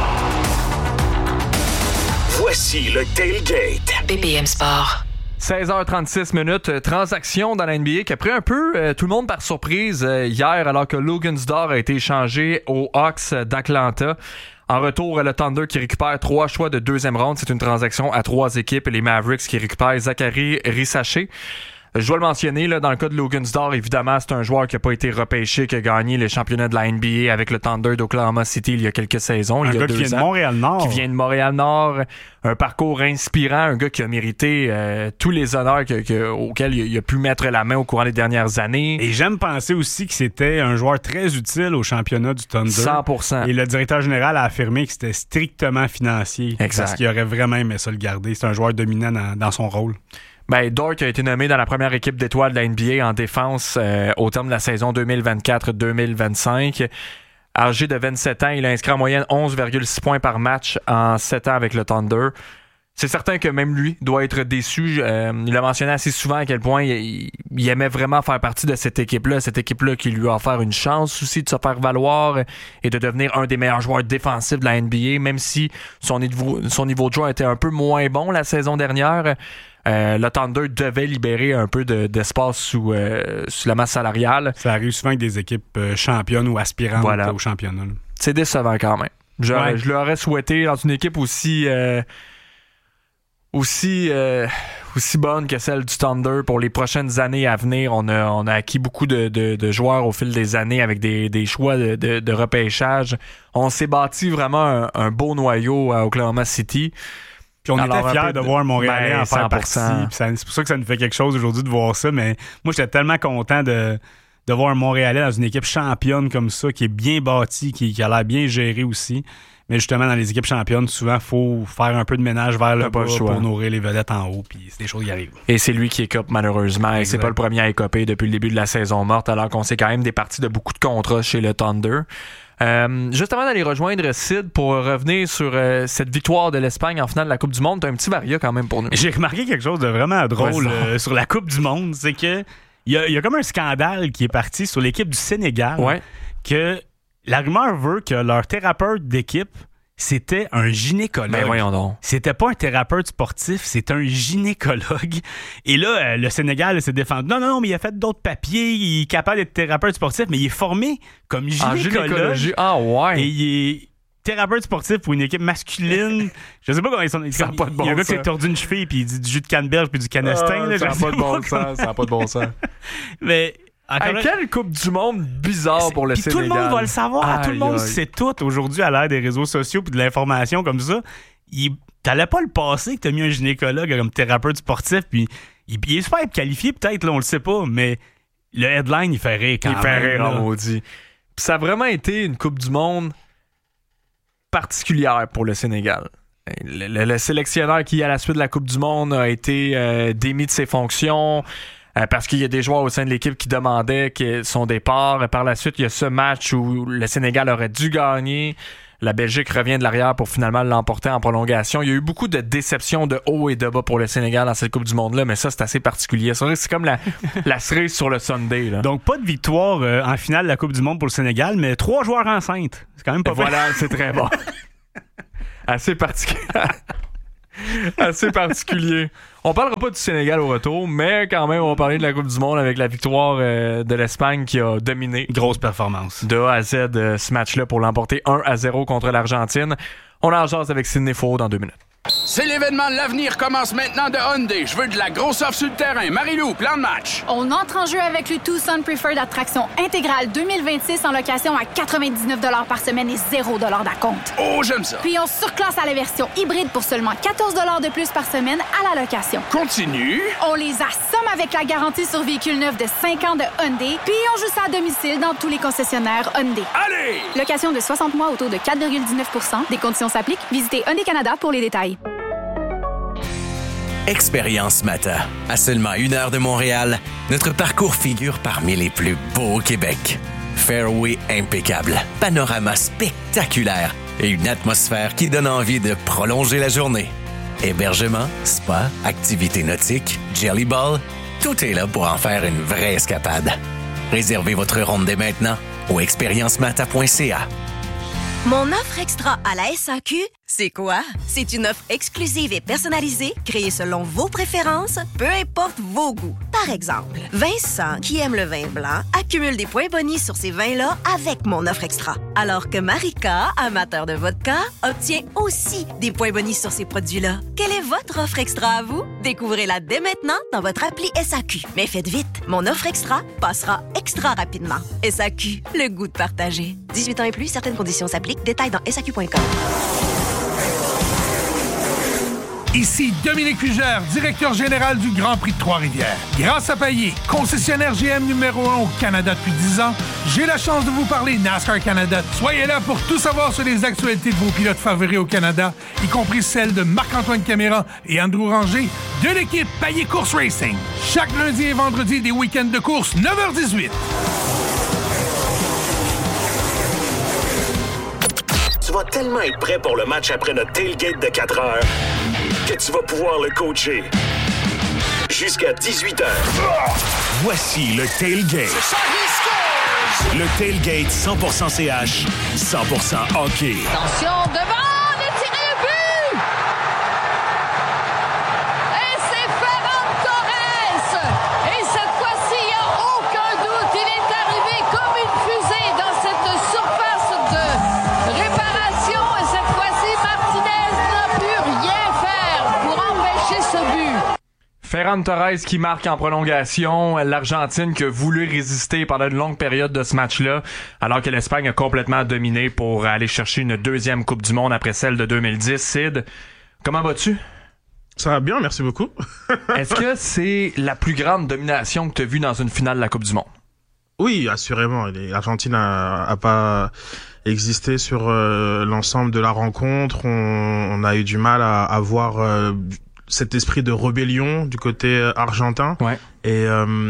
Speaker 12: Voici le tailgate.
Speaker 22: BPM Sport.
Speaker 3: 16h36 minutes, transaction dans la NBA qui a pris un peu tout le monde par surprise hier alors que Lugunsdor a été échangé aux Hawks d'Atlanta. En retour, le Thunder qui récupère 3 choix de deuxième ronde. C'est une transaction à 3 équipes et les Mavericks qui récupèrent Zachary Risacher. Je dois le mentionner, là, dans le cas de Lugunsdor, évidemment, c'est un joueur qui n'a pas été repêché, qui a gagné les championnats de la NBA avec le Thunder d'Oklahoma City il y a quelques saisons.
Speaker 2: Un gars qui vient de Montréal-Nord.
Speaker 3: Qui vient de Montréal-Nord. Un parcours inspirant, un gars qui a mérité tous les honneurs auxquels il a pu mettre la main au courant des dernières années.
Speaker 2: Et j'aime penser aussi que c'était un joueur très utile au championnat du Thunder.
Speaker 3: 100%.
Speaker 2: Et le directeur général a affirmé que c'était strictement financier.
Speaker 3: Exact.
Speaker 2: Parce qu'il aurait vraiment aimé ça le garder. C'est un joueur dominant dans son rôle.
Speaker 3: Ben, Dort a été nommé dans la première équipe d'étoiles de la NBA en défense au terme de la saison 2024-2025. Âgé de 27 ans, il a inscrit en moyenne 11,6 points par match en 7 ans avec le Thunder. C'est certain que même lui doit être déçu. Il a mentionné assez souvent à quel point il aimait vraiment faire partie de cette équipe-là qui lui a offert une chance aussi de se faire valoir et de devenir un des meilleurs joueurs défensifs de la NBA, même si son niveau de jeu était un peu moins bon la saison dernière. Le Thunder devait libérer un peu d'espace sous la masse salariale.
Speaker 2: Ça arrive souvent avec des équipes championnes ou aspirantes au championnat.
Speaker 3: C'est décevant quand même. Je l'aurais souhaité dans une équipe aussi bonne que celle du Thunder pour les prochaines années à venir. On a acquis beaucoup de joueurs au fil des années avec des choix de repêchage. On s'est bâti vraiment un beau noyau à Oklahoma City.
Speaker 2: Puis on était fiers de voir Montréalais en faire partie. C'est pour ça que ça nous fait quelque chose aujourd'hui de voir ça. Mais moi, j'étais tellement content de voir un Montréalais dans une équipe championne comme ça, qui est bien bâtie, qui a l'air bien gérée aussi. Mais justement, dans les équipes championnes, souvent, il faut faire un peu de ménage vers le bas pour nourrir les vedettes en haut. Puis c'est des choses qui arrivent.
Speaker 3: Et c'est lui qui écope malheureusement. Exact. Et c'est pas le premier à écoper depuis le début de la saison morte, alors qu'on s'est quand même départi de beaucoup de contrats chez le Thunder. Juste avant d'aller rejoindre Sid pour revenir sur cette victoire de l'Espagne en finale de la Coupe du Monde, t'as un petit varia quand même pour nous.
Speaker 2: J'ai remarqué quelque chose de vraiment drôle sur la Coupe du Monde, c'est que il y a comme un scandale qui est parti sur l'équipe du Sénégal, que la rumeur veut que leur thérapeute d'équipe c'était un gynécologue.
Speaker 3: Ben voyons donc.
Speaker 2: C'était pas un thérapeute sportif, c'est un gynécologue. Et là, le Sénégal s'est défendu. Non, mais il a fait d'autres papiers. Il est capable d'être thérapeute sportif, mais il est formé comme gynécologue.
Speaker 3: En gynécologie. Ah ouais.
Speaker 2: Et il est thérapeute sportif pour une équipe masculine. Je sais pas comment ils sont.
Speaker 3: Ça n'a pas de bon sens.
Speaker 2: Il y a un gars qui s'est tordu une cheville puis il dit du jus de canneberge puis du canestin.
Speaker 3: Ça n'a pas de bon sens. Ça n'a pas de bon sens.
Speaker 2: Mais...
Speaker 3: quelle Coupe du Monde bizarre pour le Sénégal.
Speaker 2: Tout le monde va le savoir. Tout le monde sait tout aujourd'hui à l'ère des réseaux sociaux et de l'information comme ça. T'allais pas le passer que t'as mis un gynécologue comme thérapeute sportif puis il est super qualifié peut-être, là, on le sait pas, mais le headline, il fait rire quand même.
Speaker 3: Il fait rire en maudit. Puis ça a vraiment été une Coupe du Monde particulière pour le Sénégal. Le sélectionneur qui, à la suite de la Coupe du Monde, a été démis de ses fonctions. parce qu'il y a des joueurs au sein de l'équipe qui demandaient son départ. Par la suite, il y a ce match où le Sénégal aurait dû gagner. La Belgique revient de l'arrière pour finalement l'emporter en prolongation. Il y a eu beaucoup de déceptions de haut et de bas pour le Sénégal dans cette Coupe du Monde-là, mais ça, c'est assez particulier. C'est comme la cerise sur le sundae. Là.
Speaker 2: Donc, pas de victoire en finale de la Coupe du Monde pour le Sénégal, mais 3 joueurs enceintes. C'est quand même pas
Speaker 3: Voilà, c'est très bon. Assez particulier. Assez particulier. On parlera pas du Sénégal au retour, mais quand même, on va parler de la Coupe du Monde avec la victoire de l'Espagne qui a dominé.
Speaker 2: Grosse performance.
Speaker 3: De A à Z ce match-là pour l'emporter 1-0 contre l'Argentine. On en jase avec Sidney Faux dans 2 minutes.
Speaker 10: C'est l'événement de l'avenir commence maintenant de Hyundai. Je veux de la grosse offre sur le terrain. Marie-Lou, plan de match.
Speaker 11: On entre en jeu avec le Tucson Preferred Attraction intégrale 2026 en location à 99 $ par semaine et 0 $ d'acompte.
Speaker 10: Oh, j'aime ça.
Speaker 11: Puis on surclasse à la version hybride pour seulement 14 $ de plus par semaine à la location.
Speaker 10: Continue.
Speaker 11: On les assomme avec la garantie sur véhicule neuf de 5 ans de Hyundai. Puis on joue ça à domicile dans tous les concessionnaires Hyundai.
Speaker 10: Allez!
Speaker 11: Location de 60 mois au taux de 4,19 %. Des conditions s'appliquent. Visitez Hyundai Canada pour les détails.
Speaker 16: Expérience Mata. À seulement 1 heure de Montréal, notre parcours figure parmi les plus beaux au Québec. Fairway impeccable, panorama spectaculaire et une atmosphère qui donne envie de prolonger la journée. Hébergement, spa, activités nautiques, jelly ball, tout est là pour en faire une vraie escapade. Réservez votre ronde dès maintenant au expériencemata.ca.
Speaker 1: Mon offre extra à la SAQ, c'est quoi? C'est une offre exclusive et personnalisée, créée selon vos préférences, peu importe vos goûts. Par exemple, Vincent, qui aime le vin blanc, accumule des points bonus sur ces vins-là avec mon offre extra. Alors que Marika, amateur de vodka, obtient aussi des points bonus sur ces produits-là. Quelle est votre offre extra à vous? Découvrez-la dès maintenant dans votre appli SAQ. Mais faites vite, mon offre extra passera extra rapidement. SAQ, le goût de partager. 18 ans et plus, certaines conditions s'appliquent. Détails dans SAQ.com.
Speaker 4: Ici Dominique Fugère, directeur général du Grand Prix de Trois-Rivières. Grâce à Payet, concessionnaire GM numéro 1 au Canada depuis 10 ans, j'ai la chance de vous parler NASCAR Canada. Soyez là pour tout savoir sur les actualités de vos pilotes favoris au Canada, y compris celles de Marc-Antoine Caméra et Andrew Ranger de l'équipe Payet Course Racing. Chaque lundi et vendredi des week-ends de course, 9h18.
Speaker 12: Tu vas tellement être prêt pour le match après notre tailgate de 4 heures que tu vas pouvoir le coacher jusqu'à 18h. Voici le tailgate. Le tailgate 100% CH, 100% hockey.
Speaker 23: Attention, devant, le tir au but! Et c'est Ferran Torres! Et cette fois-ci, il n'y a aucun doute, il est arrivé comme une fusée dans cette surface de réparation. Et cette fois-ci, Martinez n'a pu rien faire pour empêcher ce but.
Speaker 3: Ferran Torres qui marque en prolongation, l'Argentine qui a voulu résister pendant une longue période de ce match-là, alors que l'Espagne a complètement dominé pour aller chercher une deuxième Coupe du Monde après celle de 2010. Sid, comment vas-tu?
Speaker 6: Ça va bien, merci beaucoup.
Speaker 3: Est-ce que c'est la plus grande domination que tu as vue dans une finale de la Coupe du Monde?
Speaker 6: Oui, assurément. L'Argentine a pas existé sur l'ensemble de la rencontre. On a eu du mal à voir cet esprit de rébellion du côté argentin.
Speaker 3: Ouais.
Speaker 6: Et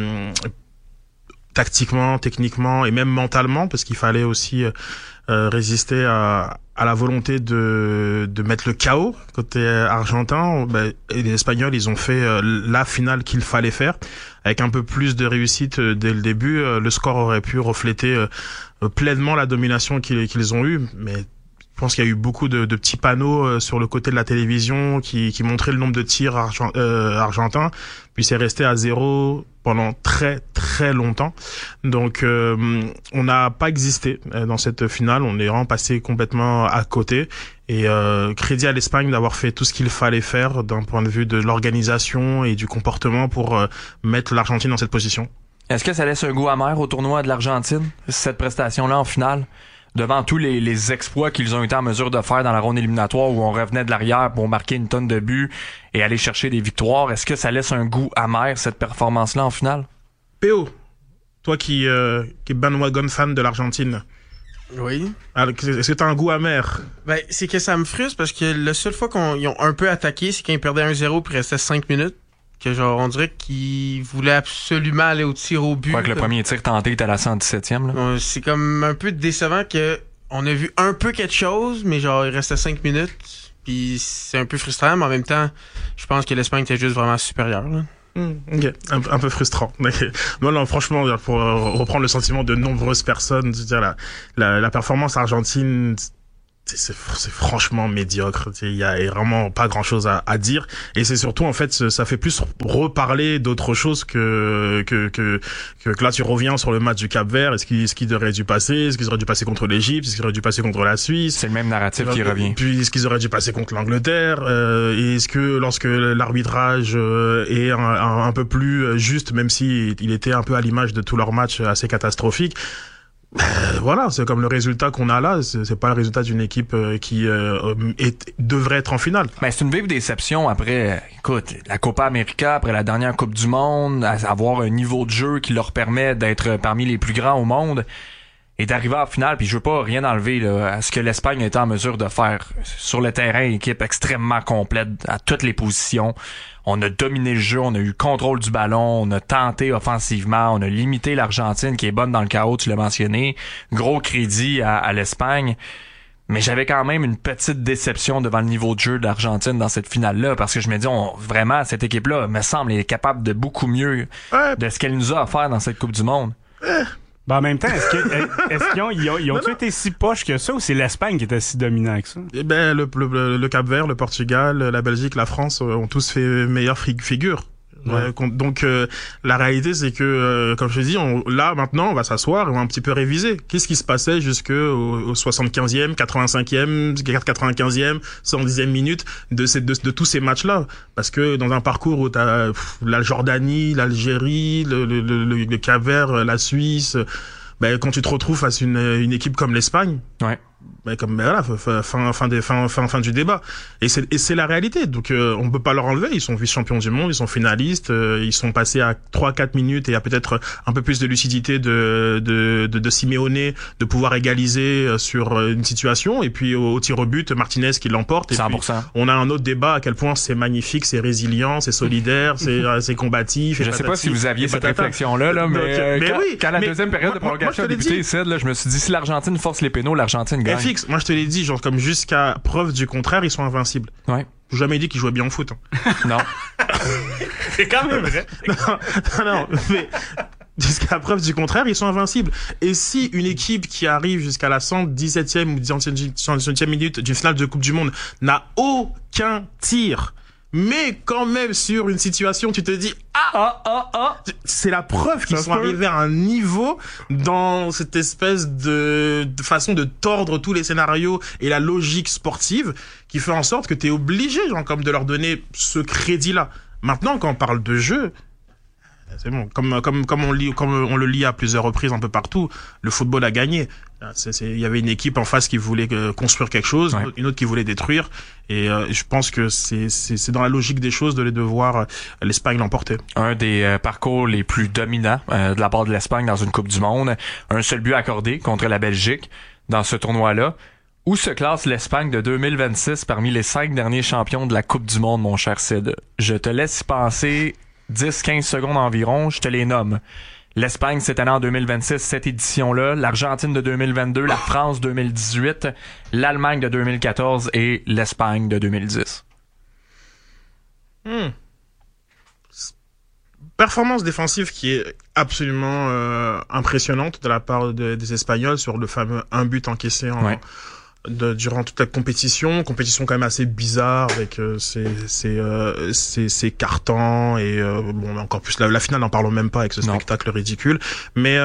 Speaker 6: tactiquement, techniquement et même mentalement, parce qu'il fallait aussi résister à la volonté de mettre le chaos côté argentin. Et les Espagnols, ils ont fait la finale qu'il fallait faire. Avec un peu plus de réussite dès le début, le score aurait pu refléter pleinement la domination qu'ils ont eue. Mais je pense qu'il y a eu beaucoup de petits panneaux sur le côté de la télévision qui montraient le nombre de tirs argentins. Puis c'est resté à 0 pendant très très longtemps. Donc on n'a pas existé dans cette finale. On est vraiment passé complètement à côté. Et crédit à l'Espagne d'avoir fait tout ce qu'il fallait faire d'un point de vue de l'organisation et du comportement pour mettre l'Argentine dans cette position.
Speaker 3: Est-ce que ça laisse un goût amer au tournoi de l'Argentine, cette prestation-là en finale? Devant tous les exploits qu'ils ont été en mesure de faire dans la ronde éliminatoire où on revenait de l'arrière pour marquer une tonne de buts et aller chercher des victoires, est-ce que ça laisse un goût amer, cette performance-là en finale?
Speaker 6: P.O., toi qui est bandwagon fan de l'Argentine.
Speaker 13: Oui.
Speaker 6: Alors, est-ce que t'as un goût amer?
Speaker 13: Ben, c'est que ça me frustre parce que la seule fois qu'ils ont un peu attaqué, c'est quand ils perdaient 1-0 puis il restait 5 minutes. que genre on dirait qu'il voulait absolument aller au tir au but.
Speaker 3: Ouais, que le premier tir tenté était à la 117e. Là.
Speaker 13: C'est comme un peu décevant que on a vu un peu quelque chose, mais genre il restait 5 minutes. Puis c'est un peu frustrant, mais en même temps, je pense que l'Espagne était juste vraiment supérieure. Là.
Speaker 6: Ok, un peu frustrant. Non, franchement, pour reprendre le sentiment de nombreuses personnes, je veux dire, la performance argentine, c'est franchement médiocre. Il y a vraiment pas grand chose à dire. Et c'est surtout, en fait, ça fait plus reparler d'autres choses que là, tu reviens sur le match du Cap-Vert. Est-ce qu'il aurait dû passer? Est-ce qu'ils auraient dû passer contre l'Égypte? Est-ce qu'ils auraient dû passer contre la Suisse?
Speaker 3: C'est le même narratif qui revient.
Speaker 6: Puis, est-ce qu'ils auraient dû passer contre l'Angleterre? Et est-ce que lorsque l'arbitrage est un peu plus juste, même si il était un peu à l'image de tous leurs matchs assez catastrophiques, voilà, c'est comme le résultat qu'on a là, c'est pas le résultat d'une équipe qui devrait être en finale.
Speaker 3: Mais c'est une vive déception après, écoute, la Copa América, après la dernière Coupe du Monde, avoir un niveau de jeu qui leur permet d'être parmi les plus grands au monde et d'arriver en finale. Puis je veux pas rien enlever là, à ce que l'Espagne a été en mesure de faire sur le terrain, équipe extrêmement complète à toutes les positions. On a dominé le jeu, on a eu contrôle du ballon, on a tenté offensivement, on a limité l'Argentine qui est bonne dans le chaos, tu l'as mentionné. Gros crédit à l'Espagne. Mais j'avais quand même une petite déception devant le niveau de jeu de l'Argentine dans cette finale-là, parce que je me dis, vraiment, cette équipe-là, me semble, est capable de beaucoup mieux de ce qu'elle nous a offert dans cette Coupe du Monde.
Speaker 2: Ben en même temps, est-ce qu'ils ont été si poches que ça, ou c'est l'Espagne qui était si dominant que ça?
Speaker 6: Eh ben, le Cap-Vert, le Portugal, la Belgique, la France ont tous fait meilleure figure. Ouais. Donc la réalité c'est que comme je te dis, là maintenant on va s'asseoir et on va un petit peu réviser. Qu'est-ce qui se passait jusqu'au 75e, 85e, 95e, 110e minute de tous ces matchs-là? Parce que dans un parcours où t'as la Jordanie, l'Algérie, le Cap-Vert, la Suisse, ben quand tu te retrouves face à une équipe comme l'Espagne, mais comme voilà, fin du débat, et c'est la réalité. Donc on peut pas leur enlever, ils sont vice-champions du monde, ils sont finalistes, ils sont passés à 3-4 minutes et à peut-être un peu plus de lucidité de Simeone de pouvoir égaliser sur une situation, et puis au tir au but Martinez qui l'emporte, et
Speaker 3: 100%.
Speaker 6: puis on a un autre débat à quel point c'est magnifique, c'est résilient, c'est solidaire, c'est combatif.
Speaker 3: Je sais pas si vous aviez cette réflexion-là, mais quand la deuxième période de prolongation a débuté ici, là, je me suis dit, si l'Argentine force les pénaux, l'Argentine gagne.
Speaker 6: Moi je te l'ai dit, genre comme jusqu'à preuve du contraire, ils sont invincibles.
Speaker 3: Ouais.
Speaker 6: J'ai jamais dit qu'ils jouaient bien au foot.
Speaker 3: Non.
Speaker 2: C'est quand même vrai.
Speaker 6: Non, mais jusqu'à preuve du contraire, ils sont invincibles. Et si une équipe qui arrive jusqu'à la 117e ou 118e minute d'une finale de Coupe du Monde n'a aucun tir, mais quand même sur une situation, tu te dis c'est la preuve qu'ils sont arrivés à un niveau dans cette espèce de façon de tordre tous les scénarios et la logique sportive qui fait en sorte que tu es obligé, genre, comme de leur donner ce crédit-là. Maintenant, quand on parle de jeu, c'est bon. Comme on le lit à plusieurs reprises un peu partout, le football a gagné. Il y avait une équipe en face qui voulait construire quelque chose, une autre qui voulait détruire, et je pense que c'est dans la logique des choses de voir l'Espagne l'emporter.
Speaker 3: Un des parcours les plus dominants de la part de l'Espagne dans une Coupe du Monde, un seul but accordé contre la Belgique dans ce tournoi-là. Où se classe l'Espagne de 2026 parmi les 5 derniers champions de la Coupe du Monde, mon cher Sid? Je te laisse y penser 10-15 secondes environ, je te les nomme. L'Espagne cette année en 2026, cette édition-là, l'Argentine de 2022, la France 2018, l'Allemagne de 2014 et l'Espagne de 2010.
Speaker 6: Performance défensive qui est absolument impressionnante de la part des Espagnols sur le fameux 1 but encaissé durant toute la compétition quand même assez bizarre avec ces cartons et bon, encore plus la finale, n'en parlons même pas avec ce spectacle ridicule, mais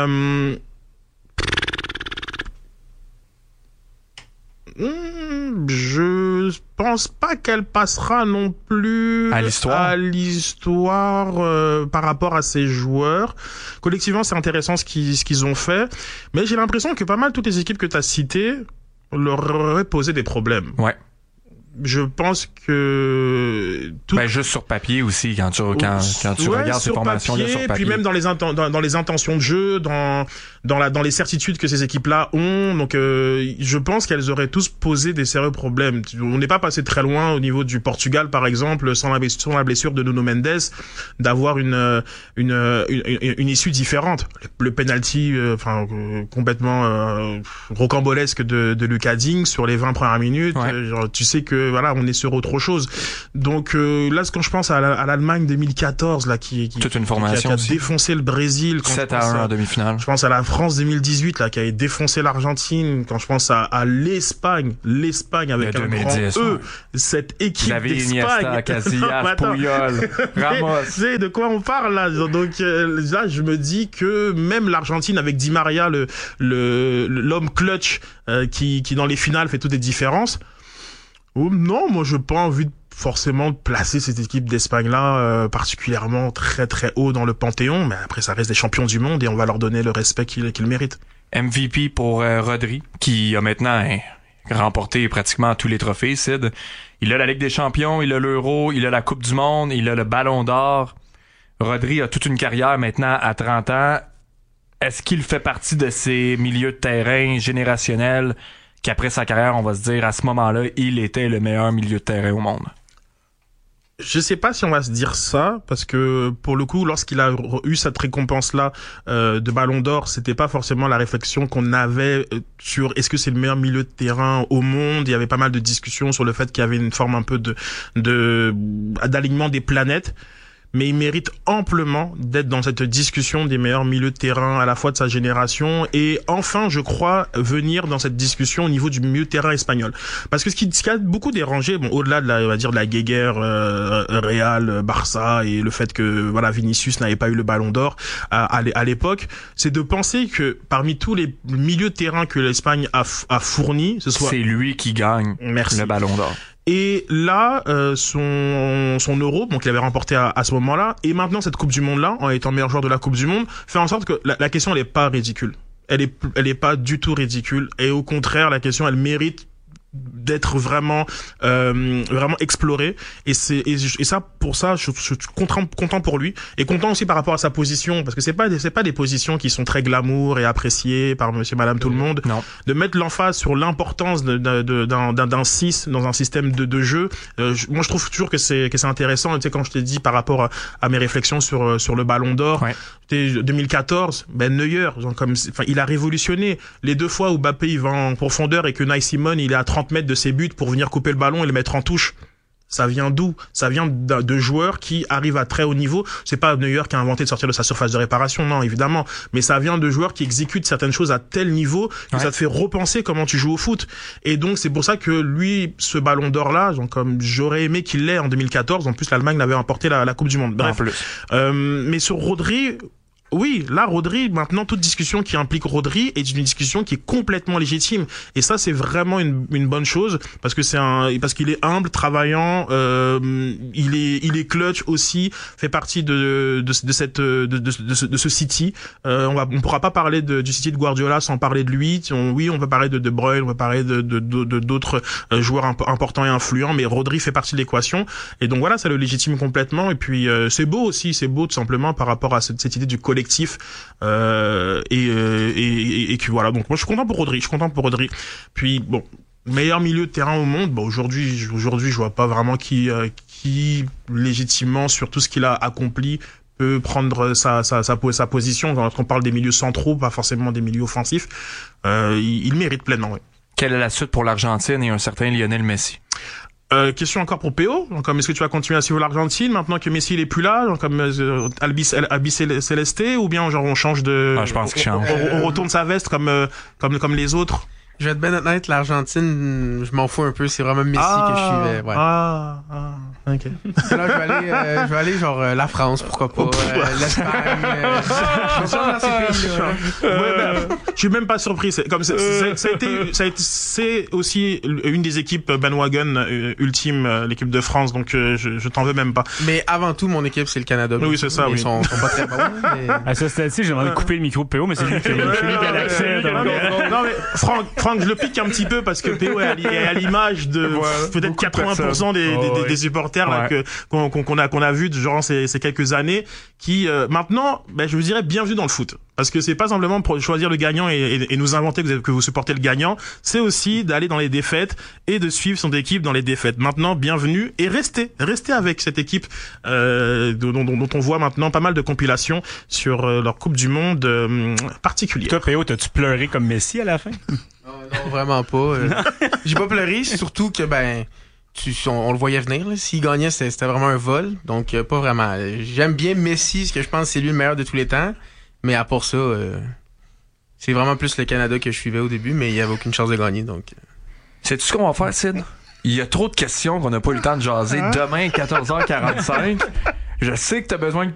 Speaker 6: je pense pas qu'elle passera non plus à l'histoire par rapport à ces joueurs. Collectivement, c'est intéressant ce qu'ils ont fait, mais j'ai l'impression que pas mal toutes les équipes que tu as citées leur aurait posé des problèmes.
Speaker 3: Ouais.
Speaker 6: je pense que
Speaker 3: juste sur papier aussi quand tu regardes ces formations-là sur papier,
Speaker 6: puis même dans les intentions de jeu, dans les certitudes que ces équipes-là ont. Donc je pense qu'elles auraient tous posé des sérieux problèmes. On n'est pas passé très loin au niveau du Portugal par exemple, sans la blessure de Nuno Mendes, d'avoir une issue différente. Le penalty complètement rocambolesque de Lucas Digne sur les 20 premières minutes, tu sais que voilà, on est sur autre chose. Donc là, quand je pense à l'Allemagne 2014 là qui
Speaker 3: toute une formation
Speaker 6: qui a défoncé le Brésil,
Speaker 3: 7-1 en demi-finale.
Speaker 6: Je pense à la France 2018 là qui avait défoncé l'Argentine, quand je pense à l'Espagne avec un grand E, cette équipe d'Espagne,
Speaker 3: Casillas, Puyol, Ramos.
Speaker 6: Tu sais de quoi on parle là. Donc là, je me dis que même l'Argentine avec Di Maria, l'homme clutch qui dans les finales fait toutes les différences. Non, moi je n'ai pas envie forcément de placer cette équipe d'Espagne-là particulièrement très très haut dans le panthéon, mais après ça reste des champions du monde et on va leur donner le respect qu'ils méritent.
Speaker 3: MVP pour Rodri, qui a maintenant remporté pratiquement tous les trophées, Sid. Il a la Ligue des Champions, il a l'Euro, il a la Coupe du Monde, il a le Ballon d'Or. Rodri a toute une carrière maintenant à 30 ans. Est-ce qu'il fait partie de ces milieux de terrain générationnels qu'après sa carrière, on va se dire, à ce moment-là, il était le meilleur milieu de terrain au monde?
Speaker 6: Je sais pas si on va se dire ça, parce que pour le coup, lorsqu'il a eu cette récompense-là de Ballon d'Or, c'était pas forcément la réflexion qu'on avait sur est-ce que c'est le meilleur milieu de terrain au monde. Il y avait pas mal de discussions sur le fait qu'il y avait une forme un peu d'alignement des planètes. Mais il mérite amplement d'être dans cette discussion des meilleurs milieux de terrain à la fois de sa génération et enfin, je crois, venir dans cette discussion au niveau du milieu de terrain espagnol. Parce que ce qui a beaucoup dérangé, au-delà de la guéguerre Real, Barça et le fait que voilà Vinicius n'avait pas eu le Ballon d'Or à l'époque, c'est de penser que parmi tous les milieux de terrain que l'Espagne a fourni, c'est
Speaker 3: lui qui gagne le Ballon d'Or.
Speaker 6: Et là, son Euro, donc il avait remporté à ce moment-là, et maintenant cette Coupe du Monde-là, en étant meilleur joueur de la Coupe du Monde, fait en sorte que la question elle est pas ridicule. Elle est pas du tout ridicule, et au contraire, la question elle mérite d'être vraiment exploré, et ça pour ça je suis content pour lui et content aussi par rapport à sa position, parce que c'est pas des positions qui sont très glamour et appréciées par monsieur madame tout le monde.
Speaker 3: Non.
Speaker 6: De mettre l'emphase sur l'importance d'un 6 dans un système de jeu, moi je trouve toujours que c'est intéressant. Tu sais, quand je t'ai dit par rapport à mes réflexions sur le Ballon d'Or, 2014, Neuer, il a révolutionné. Les deux fois où Mbappé il va en profondeur et que Unai Simon il est à 30 mètres de ses buts pour venir couper le ballon et le mettre en touche. Ça vient d'où? Ça vient de joueurs qui arrivent à très haut niveau. C'est pas Neuer qui a inventé de sortir de sa surface de réparation, non, évidemment. Mais ça vient de joueurs qui exécutent certaines choses à tel niveau que ça te fait repenser comment tu joues au foot. Et donc, c'est pour ça que lui, ce Ballon d'Or-là, comme j'aurais aimé qu'il l'ait en 2014. En plus, l'Allemagne l'avait emporté la Coupe du Monde. Bref. Mais sur Rodri, oui, là, Rodri, maintenant, toute discussion qui implique Rodri est une discussion qui est complètement légitime. Et ça, c'est vraiment une bonne chose, parce qu'il est humble, travaillant, il est clutch aussi, fait partie de ce City. On pourra pas parler du City de Guardiola sans parler de lui. On peut parler de Bruyne, on peut parler de d'autres joueurs importants et influents, mais Rodri fait partie de l'équation. Et donc voilà, ça le légitime complètement. Et puis, c'est beau tout simplement par rapport à cette idée du collectif. Et que voilà, donc moi je suis content pour Rodri. Puis bon, meilleur milieu de terrain au monde, aujourd'hui je vois pas vraiment qui légitimement, sur tout ce qu'il a accompli, peut prendre sa position. Quand on parle des milieux centraux, pas forcément des milieux offensifs, il mérite pleinement. Ouais.
Speaker 3: Quelle est la suite pour l'Argentine et un certain Lionel Messi?
Speaker 6: Question encore pour PO. Comme est-ce que tu vas continuer à suivre l'Argentine maintenant que Messi il est plus là, comme Albi Celeste, ou bien on change de?
Speaker 3: Je pense qu'il change.
Speaker 6: On retourne sa veste comme les autres.
Speaker 13: Je vais être bien honnête, l'Argentine, je m'en fous un peu. C'est vraiment Messi que je suivais. Ouais.
Speaker 6: Ok.
Speaker 13: Là, je vais aller genre la France, pourquoi pas, l'Espagne. Je vais dans ces pays-là.
Speaker 6: suis même pas surpris. C'est aussi une des équipes bandwagon ultime, l'équipe de France, donc je t'en veux même pas.
Speaker 13: Mais avant tout, mon équipe, c'est le Canada.
Speaker 6: Oui, c'est ça.
Speaker 13: Ils sont pas très bons. Mais...
Speaker 2: À ce stade-ci, j'ai demandé de couper le micro de PO, mais c'est lui qui a l'accès.
Speaker 6: Non, mais Franck, je le pique un petit peu parce que PO est à l'image de peut-être 80% des supporters là, qu'on a vu durant ces quelques années, qui maintenant, je vous dirais bienvenue dans le foot. Parce que c'est pas simplement pour choisir le gagnant et nous inventer que vous supportez le gagnant, c'est aussi d'aller dans les défaites et de suivre son équipe dans les défaites. Maintenant, bienvenue et restez avec cette équipe dont on voit maintenant pas mal de compilations sur leur Coupe du Monde particulière.
Speaker 2: Toi, Péo, t'as-tu pleuré comme Messi à la fin?
Speaker 13: Non, vraiment pas. J'ai pas pleuré, surtout que on le voyait venir. Là. S'il gagnait, c'était vraiment un vol. Donc, pas vraiment. J'aime bien Messi, parce que je pense que c'est lui le meilleur de tous les temps. Mais à part ça, c'est vraiment plus le Canada que je suivais au début, mais il n'y avait aucune chance de gagner. Donc,
Speaker 3: sais-tu ce qu'on va faire, Sid? Il y a trop de questions qu'on n'a pas eu le temps de jaser. Demain, 14h45. Je sais que tu as besoin